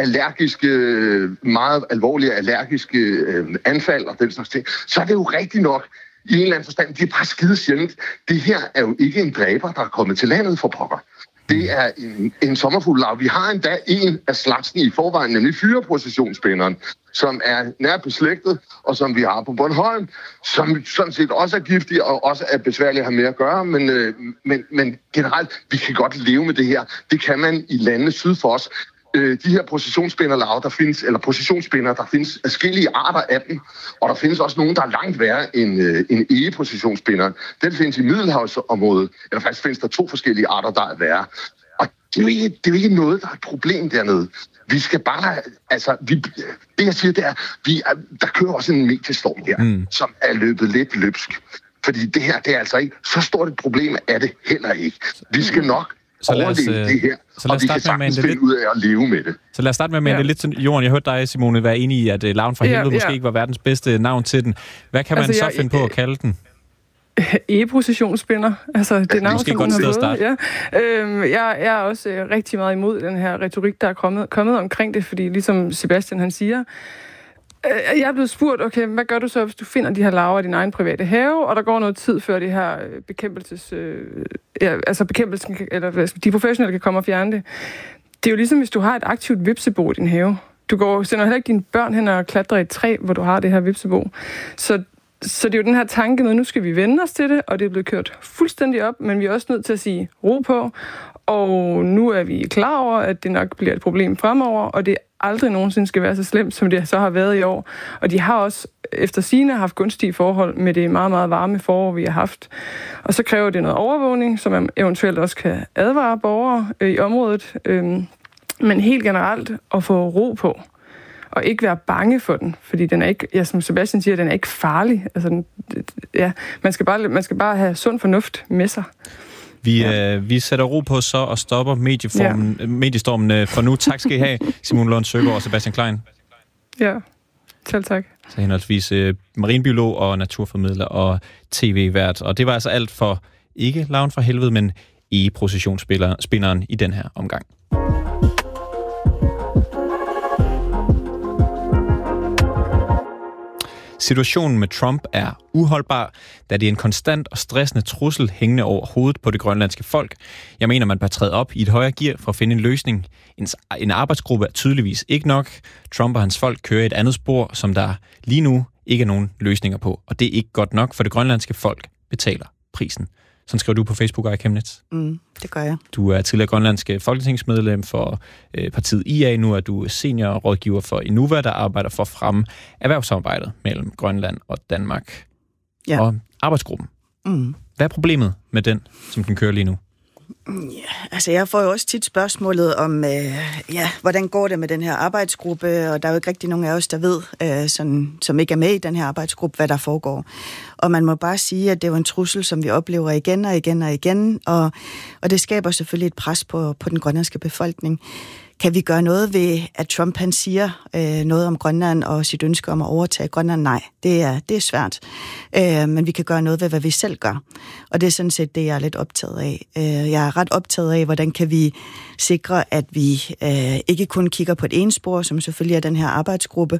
meget alvorlige allergiske anfald og den slags ting, så er det jo rigtigt nok. I en eller anden forstand, det er bare skide sjældent. Det her er jo ikke en dræber, der er kommet til landet for pokker. Det er en sommerfugllarve. Vi har endda en af slagsen i forvejen, nemlig fyreprocessionsspænderen, som er nært beslægtet, og som vi har på Bornholm, som sådan set også er giftig og også er besværlig at have med at gøre, men generelt, vi kan godt leve med det her. Det kan man i landene syd for os. De her processionsspænderlarver, der findes, eller processionsspændere, der findes forskellige arter af dem, og der findes også nogle, der er langt værre end egeprocessionsspænderen. Den findes i Middelhavsområdet, eller faktisk findes der 2 forskellige arter, der er værre. Og det er jo ikke noget, der er et problem dernede. Vi skal bare, det jeg siger, det er, der kører også en mediestorm her, som er løbet lidt løbsk. Fordi det her, det er altså ikke, så stort et problem er det heller ikke. Vi skal nok overleve det her, og vi kan sagtens finde ud af at leve med det. Så lad os starte med at mande lidt til jorden. Jeg hørte dig, Simone, være enig i, at larven fra helvede måske ikke var verdens bedste navn til den. Hvad kan man så finde på at kalde den? Egeprocessionsspænder. Altså, det navn, måske godt sted at starte. Jeg er også rigtig meget imod den her retorik, der er kommet omkring det, fordi ligesom Sebastian han siger, jeg er blevet spurgt, okay, hvad gør du så, hvis du finder de her larver i din egen private have, og der går noget tid før det her bekæmpelsen, eller de professionelle kan komme og fjerne det. Det er jo ligesom, hvis du har et aktivt hvepsebo i din have. Du sender heller ikke dine børn hen og klatrer i et træ, hvor du har det her hvepsebo. Så det er jo den her tanke med, nu skal vi vende os til det, og det er blevet kørt fuldstændig op, men vi er også nødt til at sige ro på, og nu er vi klar over, at det nok bliver et problem fremover, og det aldrig nogensinde skal være så slemt, som det så har været i år. Og de har også efter sigende haft gunstige forhold med det meget, meget varme forår, vi har haft. Og så kræver det noget overvågning, som man eventuelt også kan advare borgere i området. Men helt generelt at få ro på. Og ikke være bange for den, fordi den er ikke, som Sebastian siger, den er ikke farlig. Altså, man skal bare have sund fornuft med sig. Vi sætter ro på så og stopper mediestormen for nu. Tak skal I have, Simone Lund Søgaard og Sebastian Klein. Ja, selv tak. Så henholdsvis marinbiolog og naturformidler og tv-vært. Og det var altså alt for ikke larven fra helvede, men egeprocessionsspænderen i den her omgang. Situationen med Trump er uholdbar, da det er en konstant og stressende trussel hængende over hovedet på det grønlandske folk. Jeg mener, man bør træde op i et højere gear for at finde en løsning. En arbejdsgruppe er tydeligvis ikke nok. Trump og hans folk kører et andet spor, som der lige nu ikke er nogen løsninger på. Og det er ikke godt nok, for det grønlandske folk betaler prisen. Sådan skriver du på Facebook, Aya Chemnitz. Det gør jeg. Du er tidligere grønlandske folketingsmedlem for partiet IA. Nu er du seniorrådgiver for Inuva, der arbejder for at fremme erhvervssamarbejdet mellem Grønland og Danmark. Ja. Og arbejdsgruppen. Hvad er problemet med den, som den kører lige nu? Altså jeg får jo også tit spørgsmålet om, hvordan går det med den her arbejdsgruppe, og der er jo ikke rigtig nogen af os, der ved, som ikke er med i den her arbejdsgruppe, hvad der foregår. Og man må bare sige, at det er jo en trussel, som vi oplever igen og igen og igen, og det skaber selvfølgelig et pres på den grønlandske befolkning. Kan vi gøre noget ved, at Trump han siger noget om Grønland og sit ønske om at overtage Grønland? Nej, det er svært. Men vi kan gøre noget ved, hvad vi selv gør. Og det er sådan set det, jeg er lidt optaget af. Jeg er ret optaget af, hvordan kan vi sikre, at vi ikke kun kigger på et ene spor, som selvfølgelig er den her arbejdsgruppe,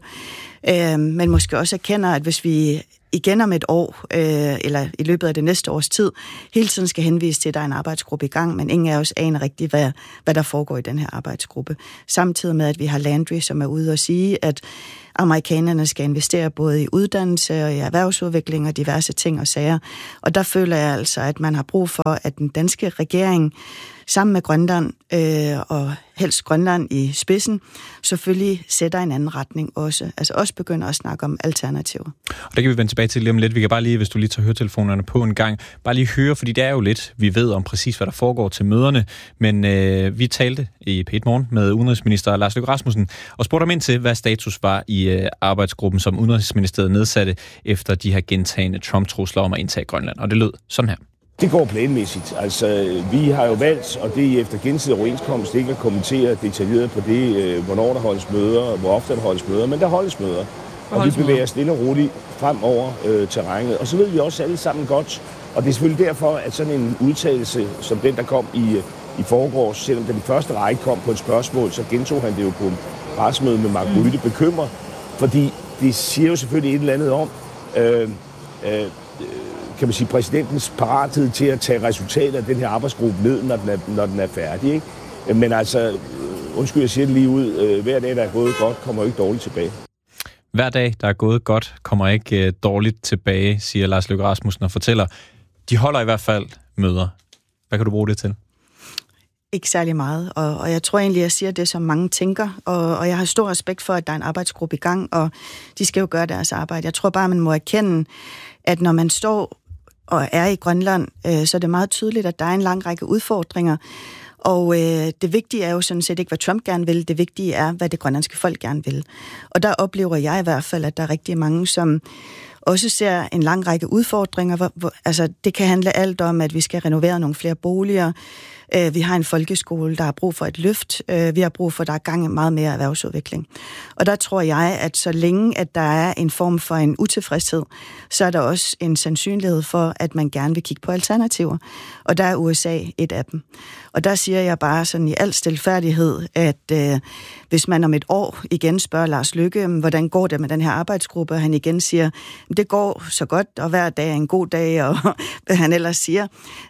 men måske også erkender, at hvis vi igen om et år, eller i løbet af det næste års tid, hele tiden skal henvise til, at der er en arbejdsgruppe i gang, men ingen af os aner rigtigt, hvad der foregår i den her arbejdsgruppe. Samtidig med, at vi har Landry, som er ude og sige, at amerikanerne skal investere både i uddannelse og i erhvervsudvikling og diverse ting og sager. Og der føler jeg altså, at man har brug for, at den danske regering sammen med Grønland og helst Grønland i spidsen, selvfølgelig sætter en anden retning også. Altså også begynder at snakke om alternativer. Og det kan vi vende tilbage til lige om lidt. Vi kan bare lige, hvis du lige tager høretelefonerne på en gang, bare lige høre, fordi det er jo lidt, vi ved om præcis, hvad der foregår til møderne, men vi talte i P1 Morgen med udenrigsminister Lars Løkke Rasmussen og spurgte ham ind til, hvad status var i arbejdsgruppen, som Udenrigsministeriet nedsatte efter de her gentagne Trump-trusler om at indtage Grønland. Og det lød sådan her. Det går planmæssigt. Altså, vi har jo valgt, og det er efter gensidig overenskomst, ikke at kommentere detaljeret på det, hvornår der holdes møder, hvor ofte der holdes møder, men der holdes møder. Og vi bevæger os stille og roligt fremover terrænet. Og så ved vi også alle sammen godt, og det er selvfølgelig derfor, at sådan en udtalelse som den, der kom i forgårs, selvom den første række kom på et spørgsmål, så gentog han det jo på en pressemøde med Mark Rytte, bekymrer, fordi det siger jo selvfølgelig et eller andet om, kan man sige, præsidentens parathed til at tage resultater af den her arbejdsgruppe ned, når den er færdig. Ikke? Men altså, undskyld, jeg siger det lige ud, hver dag, der er gået godt, kommer ikke dårligt tilbage. Hver dag, der er gået godt, kommer ikke dårligt tilbage, siger Lars Løkke Rasmussen og fortæller. De holder i hvert fald møder. Hvad kan du bruge det til? Ikke særlig meget, og jeg tror egentlig, jeg siger det, som mange tænker, og jeg har stor respekt for, at der er en arbejdsgruppe i gang, og de skal jo gøre deres arbejde. Jeg tror bare, man må erkende, at når man står og er i Grønland, så er det meget tydeligt, at der er en lang række udfordringer, og det vigtige er jo sådan set ikke, hvad Trump gerne vil, det vigtige er, hvad det grønlandske folk gerne vil. Og der oplever jeg i hvert fald, at der er rigtig mange, som også ser en lang række udfordringer. Altså, det kan handle alt om, at vi skal renovere nogle flere boliger. Vi har en folkeskole, der har brug for et løft. Vi har brug for, at der er gang i meget mere erhvervsudvikling. Og der tror jeg, at så længe at der er en form for en utilfredshed, så er der også en sandsynlighed for, at man gerne vil kigge på alternativer. Og der er USA et af dem. Og der siger jeg bare sådan i al stilfærdighed, at hvis man om et år igen spørger Lars Løkke, hvordan går det med den her arbejdsgruppe, og han igen siger, det går så godt, og hver dag er en god dag, og hvad han ellers siger,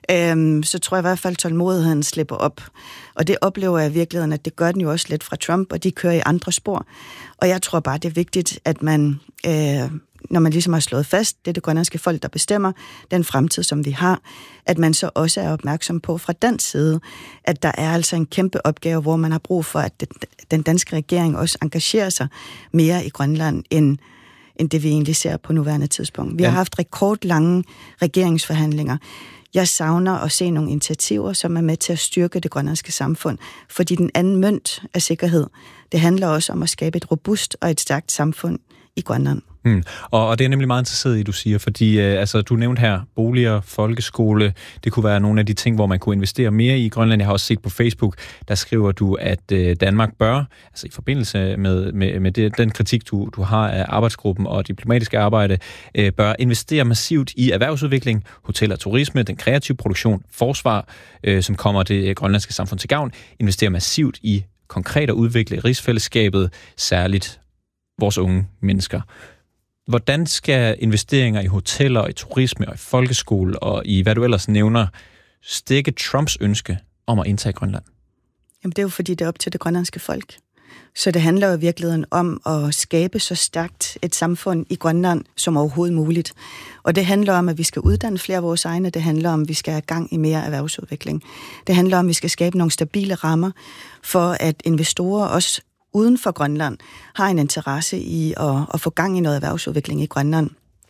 så tror jeg i hvert fald, tålmodigheden slipper op. Og det oplever jeg i virkeligheden, at det gør den jo også lidt fra Trump, og de kører i andre spor. Og jeg tror bare, det er vigtigt, at man, når man ligesom har slået fast, det er det grønlandske folk, der bestemmer den fremtid, som vi har, at man så også er opmærksom på fra den side, at der er altså en kæmpe opgave, hvor man har brug for, at den danske regering også engagerer sig mere i Grønland, end det vi egentlig ser på nuværende tidspunkt. Vi har haft rekordlange regeringsforhandlinger. Jeg savner at se nogle initiativer, som er med til at styrke det grønlandske samfund, fordi den anden mønt af sikkerhed, det handler også om at skabe et robust og et stærkt samfund i Grønland. Og det er nemlig meget interesseret i, du siger, fordi du nævnte her boliger, folkeskole, det kunne være nogle af de ting, hvor man kunne investere mere i Grønland. Jeg har også set på Facebook, der skriver du, at Danmark bør, altså i forbindelse med den kritik, du har af arbejdsgruppen og diplomatiske arbejde, bør investere massivt i erhvervsudvikling, hotel og turisme, den kreative produktion, forsvar, som kommer det grønlandske samfund til gavn, investere massivt i konkret at udvikle rigsfællesskabet, særligt vores unge mennesker. Hvordan skal investeringer i hoteller, i turisme og i folkeskole og i hvad du ellers nævner, stikke Trumps ønske om at indtage Grønland? Jamen, det er jo fordi, det er op til det grønlandske folk. Så det handler jo i virkeligheden om at skabe så stærkt et samfund i Grønland som overhovedet muligt. Og det handler om, at vi skal uddanne flere af vores egne. Det handler om, at vi skal have gang i mere erhvervsudvikling. Det handler om, at vi skal skabe nogle stabile rammer for, at investorer også uden for Grønland har en interesse i at få gang i noget erhvervsudvikling i Grønland.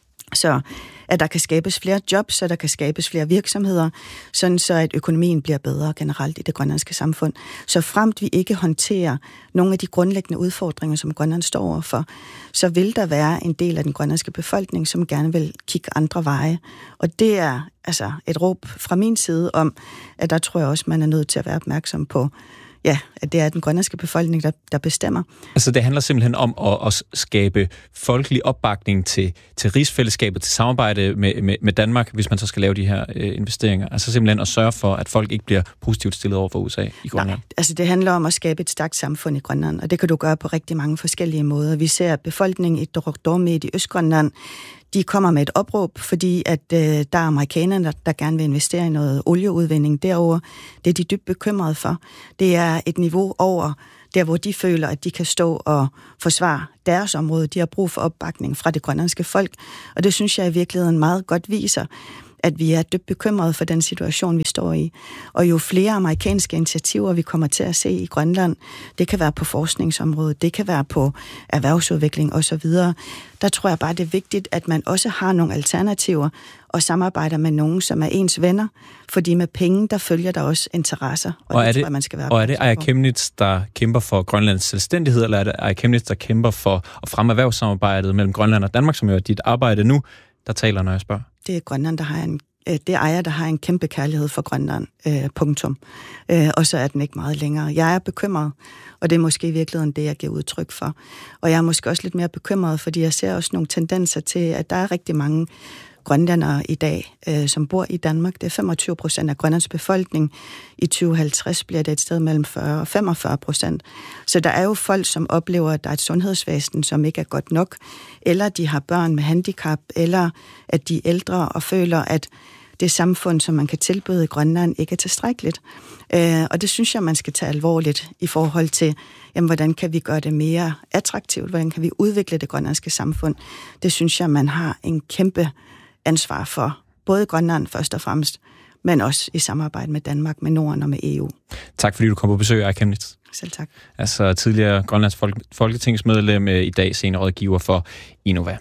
Så at der kan skabes flere jobs, så der kan skabes flere virksomheder, sådan så at økonomien bliver bedre generelt i det grønlandske samfund. Så fremt vi ikke håndterer nogle af de grundlæggende udfordringer, som Grønland står overfor, så vil der være en del af den grønlandske befolkning, som gerne vil kigge andre veje. Og det er altså et råb fra min side om, at der tror jeg også, man er nødt til at være opmærksom på, ja, at det er den grønlandske befolkning, der bestemmer. Altså det handler simpelthen om at skabe folkelig opbakning til rigsfællesskabet, til samarbejde med Danmark, hvis man så skal lave de her investeringer. Altså simpelthen at sørge for, at folk ikke bliver positivt stillet over for USA i Grønland. Nej, altså det handler om at skabe et stærkt samfund i Grønland, og det kan du gøre på rigtig mange forskellige måder. Vi ser, at befolkningen i Dordogne i Østgrønland, de kommer med et opråb, fordi at der er amerikanerne, der gerne vil investere i noget olieudvinding derovre. Det er de dybt bekymrede for. Det er et niveau over der, hvor de føler, at de kan stå og forsvare deres område. De har brug for opbakning fra det grønlandske folk, og det synes jeg i virkeligheden meget godt viser, at vi er dybt bekymrede for den situation, vi står i. Og jo flere amerikanske initiativer, vi kommer til at se i Grønland, det kan være på forskningsområdet, det kan være på erhvervsudvikling osv., der tror jeg bare, det er vigtigt, at man også har nogle alternativer og samarbejder med nogen, som er ens venner, fordi med penge, der følger der også interesser, og det tror jeg, man skal være. Og er det Aaja Chemnitz, der kæmper for Grønlands selvstændighed, eller er det Aaja Chemnitz, der kæmper for at fremme erhvervssamarbejdet mellem Grønland og Danmark, som jo er dit arbejde nu, der taler, når jeg spørger? Det er Grønland, det er Aaja, der har en kæmpe kærlighed for Grønland, punktum. Og så er den ikke meget længere. Jeg er bekymret, og det er måske i virkeligheden det, jeg giver udtryk for. Og jeg er måske også lidt mere bekymret, fordi jeg ser også nogle tendenser til, at der er rigtig mange grønlændere i dag, som bor i Danmark. Det er 25% af Grønlands befolkning. I 2050 bliver det et sted mellem 40 og 45%. Så der er jo folk, som oplever, at der er et sundhedsvæsen, som ikke er godt nok, eller de har børn med handicap, eller at de er ældre og føler, at det samfund, som man kan tilbyde i Grønland, ikke er tilstrækkeligt. Og det synes jeg, man skal tage alvorligt i forhold til, jamen, hvordan kan vi gøre det mere attraktivt? Hvordan kan vi udvikle det grønlandske samfund? Det synes jeg, man har en kæmpe ansvar for, både i Grønland først og fremmest, men også i samarbejde med Danmark, med Norden og med EU. Tak fordi du kom på besøg, Aaja Chemnitz. Selv tak. Altså tidligere Grønlands folketingsmedlem, i dag seniorrådgiver for Innova.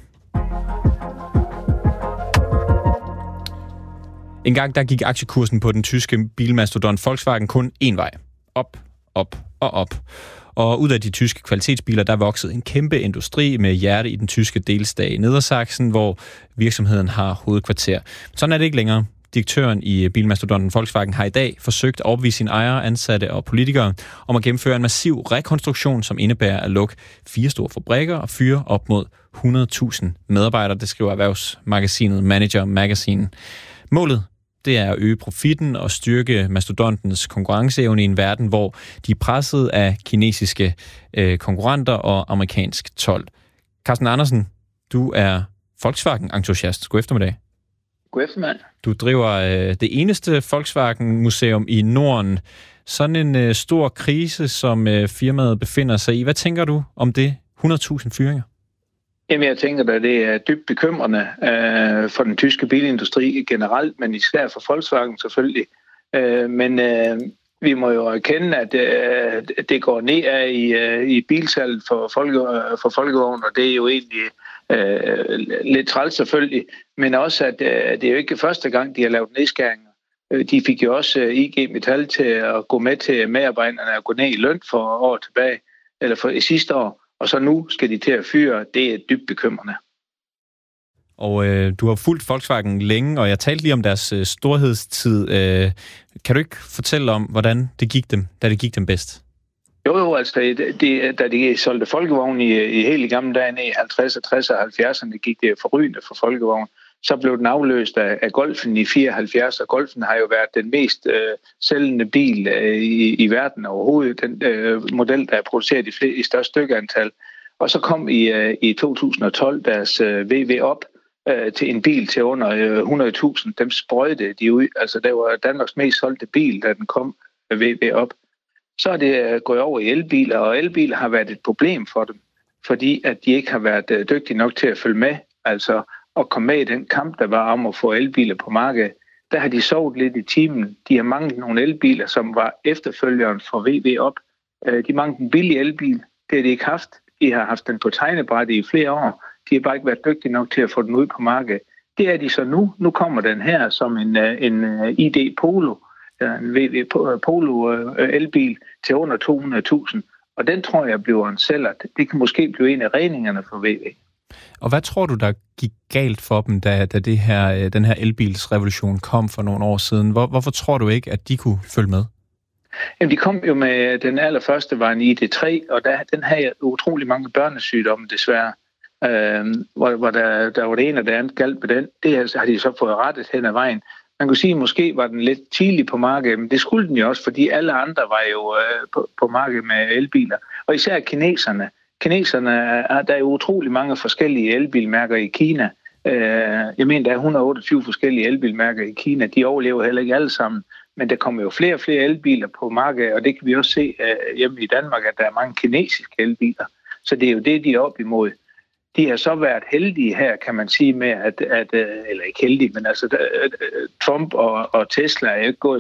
En gang der gik aktiekursen på den tyske bilmastodont Volkswagen kun én vej. Op, op og op. Og ud af de tyske kvalitetsbiler, der voksede en kæmpe industri med hjerte i den tyske delstat i Nedersachsen, hvor virksomheden har hovedkvarter. Sådan er det ikke længere. Direktøren i bilmastodonten Volkswagen har i dag forsøgt at overbevise sine ejere, ansatte og politikere om at gennemføre en massiv rekonstruktion, som indebærer at lukke 4 store fabrikker og fyre op mod 100.000 medarbejdere, det skriver erhvervsmagasinet Manager Magazine. Målet det er at øge profitten og styrke mastodontens konkurrenceevne i en verden, hvor de er presset af kinesiske konkurrenter og amerikansk told. Carsten Andersen, du er Volkswagen-entusiast. God eftermiddag. God eftermiddag. Du driver det eneste Volkswagen-museum i Norden. Sådan en stor krise, som firmaet befinder sig i. Hvad tænker du om det? 100.000 fyringer? Jamen, jeg tænker, at det er dybt bekymrende for den tyske bilindustri generelt, men især for Volkswagen selvfølgelig. Men vi må jo erkende, at det går ned i bilsalget for folkevogn, og det er jo egentlig lidt træls selvfølgelig, men også, at det er jo ikke første gang, de har lavet nedskæringer. De fik jo også IG Metall til at gå med til medarbejderne at gå ned i løn for år tilbage, eller for sidste år. Og så nu skal de til at fyre. Det er dybt bekymrende. Og du har fulgt Volkswagen længe, og jeg talte lige om deres storhedstid. Kan du ikke fortælle om, hvordan det gik dem, da det gik dem bedst? Jo, altså, da de solgte folkevogn i helt gamle dage, i 50', 60 og 70'erne, gik det forrygende for folkevogn. Så blev den afløst af Golfen i 74, og Golfen har jo været den mest sælgende bil i verden overhovedet. Den model, der er produceret i størst stykkeantal. Og så kom i 2012 deres VW op til en bil til under 100.000. Dem sprøjtede de ud. Altså, det var Danmarks mest solgte bil, da den kom VW op. Så er det gået over i elbiler, og elbiler har været et problem for dem, fordi at de ikke har været dygtige nok til at følge med, altså at komme med i den kamp, der var om at få elbiler på markedet. Der har de sovet lidt i timen. De har manglet nogle elbiler, som var efterfølgeren for VW op. De mangler en billig elbil. Det har de ikke haft. De har haft den på tegnebrættet i flere år. De har bare ikke været dygtige nok til at få den ud på markedet. Det er de så nu. Nu kommer den her som en ID Polo, en VW Polo elbil til under 200.000. Og den tror jeg bliver en sælger. Det kan måske blive en af regningerne for VW. Og hvad tror du, der gik galt for dem, da den her elbilsrevolution kom for nogle år siden? Hvorfor tror du ikke, at de kunne følge med? Jamen, de kom jo med, den allerførste var en ID3, og den havde utrolig mange børnesygdomme, desværre. Hvor der var det ene og det andet galt med den. Det har de så fået rettet hen ad vejen. Man kunne sige, at måske var den lidt tidlig på markedet, men det skulle den jo også, fordi alle andre var jo på markedet med elbiler. Og især kineserne. Der er jo utrolig mange forskellige elbilmærker i Kina. Jeg mener, der er 128 forskellige elbilmærker i Kina. De overlever heller ikke alle sammen. Men der kommer jo flere og flere elbiler på markedet, og det kan vi også se hjemme i Danmark, at der er mange kinesiske elbiler. Så det er jo det, de er op imod. De har så været heldige her, kan man sige, med eller ikke heldige, men altså Trump og Tesla er jo ikke gået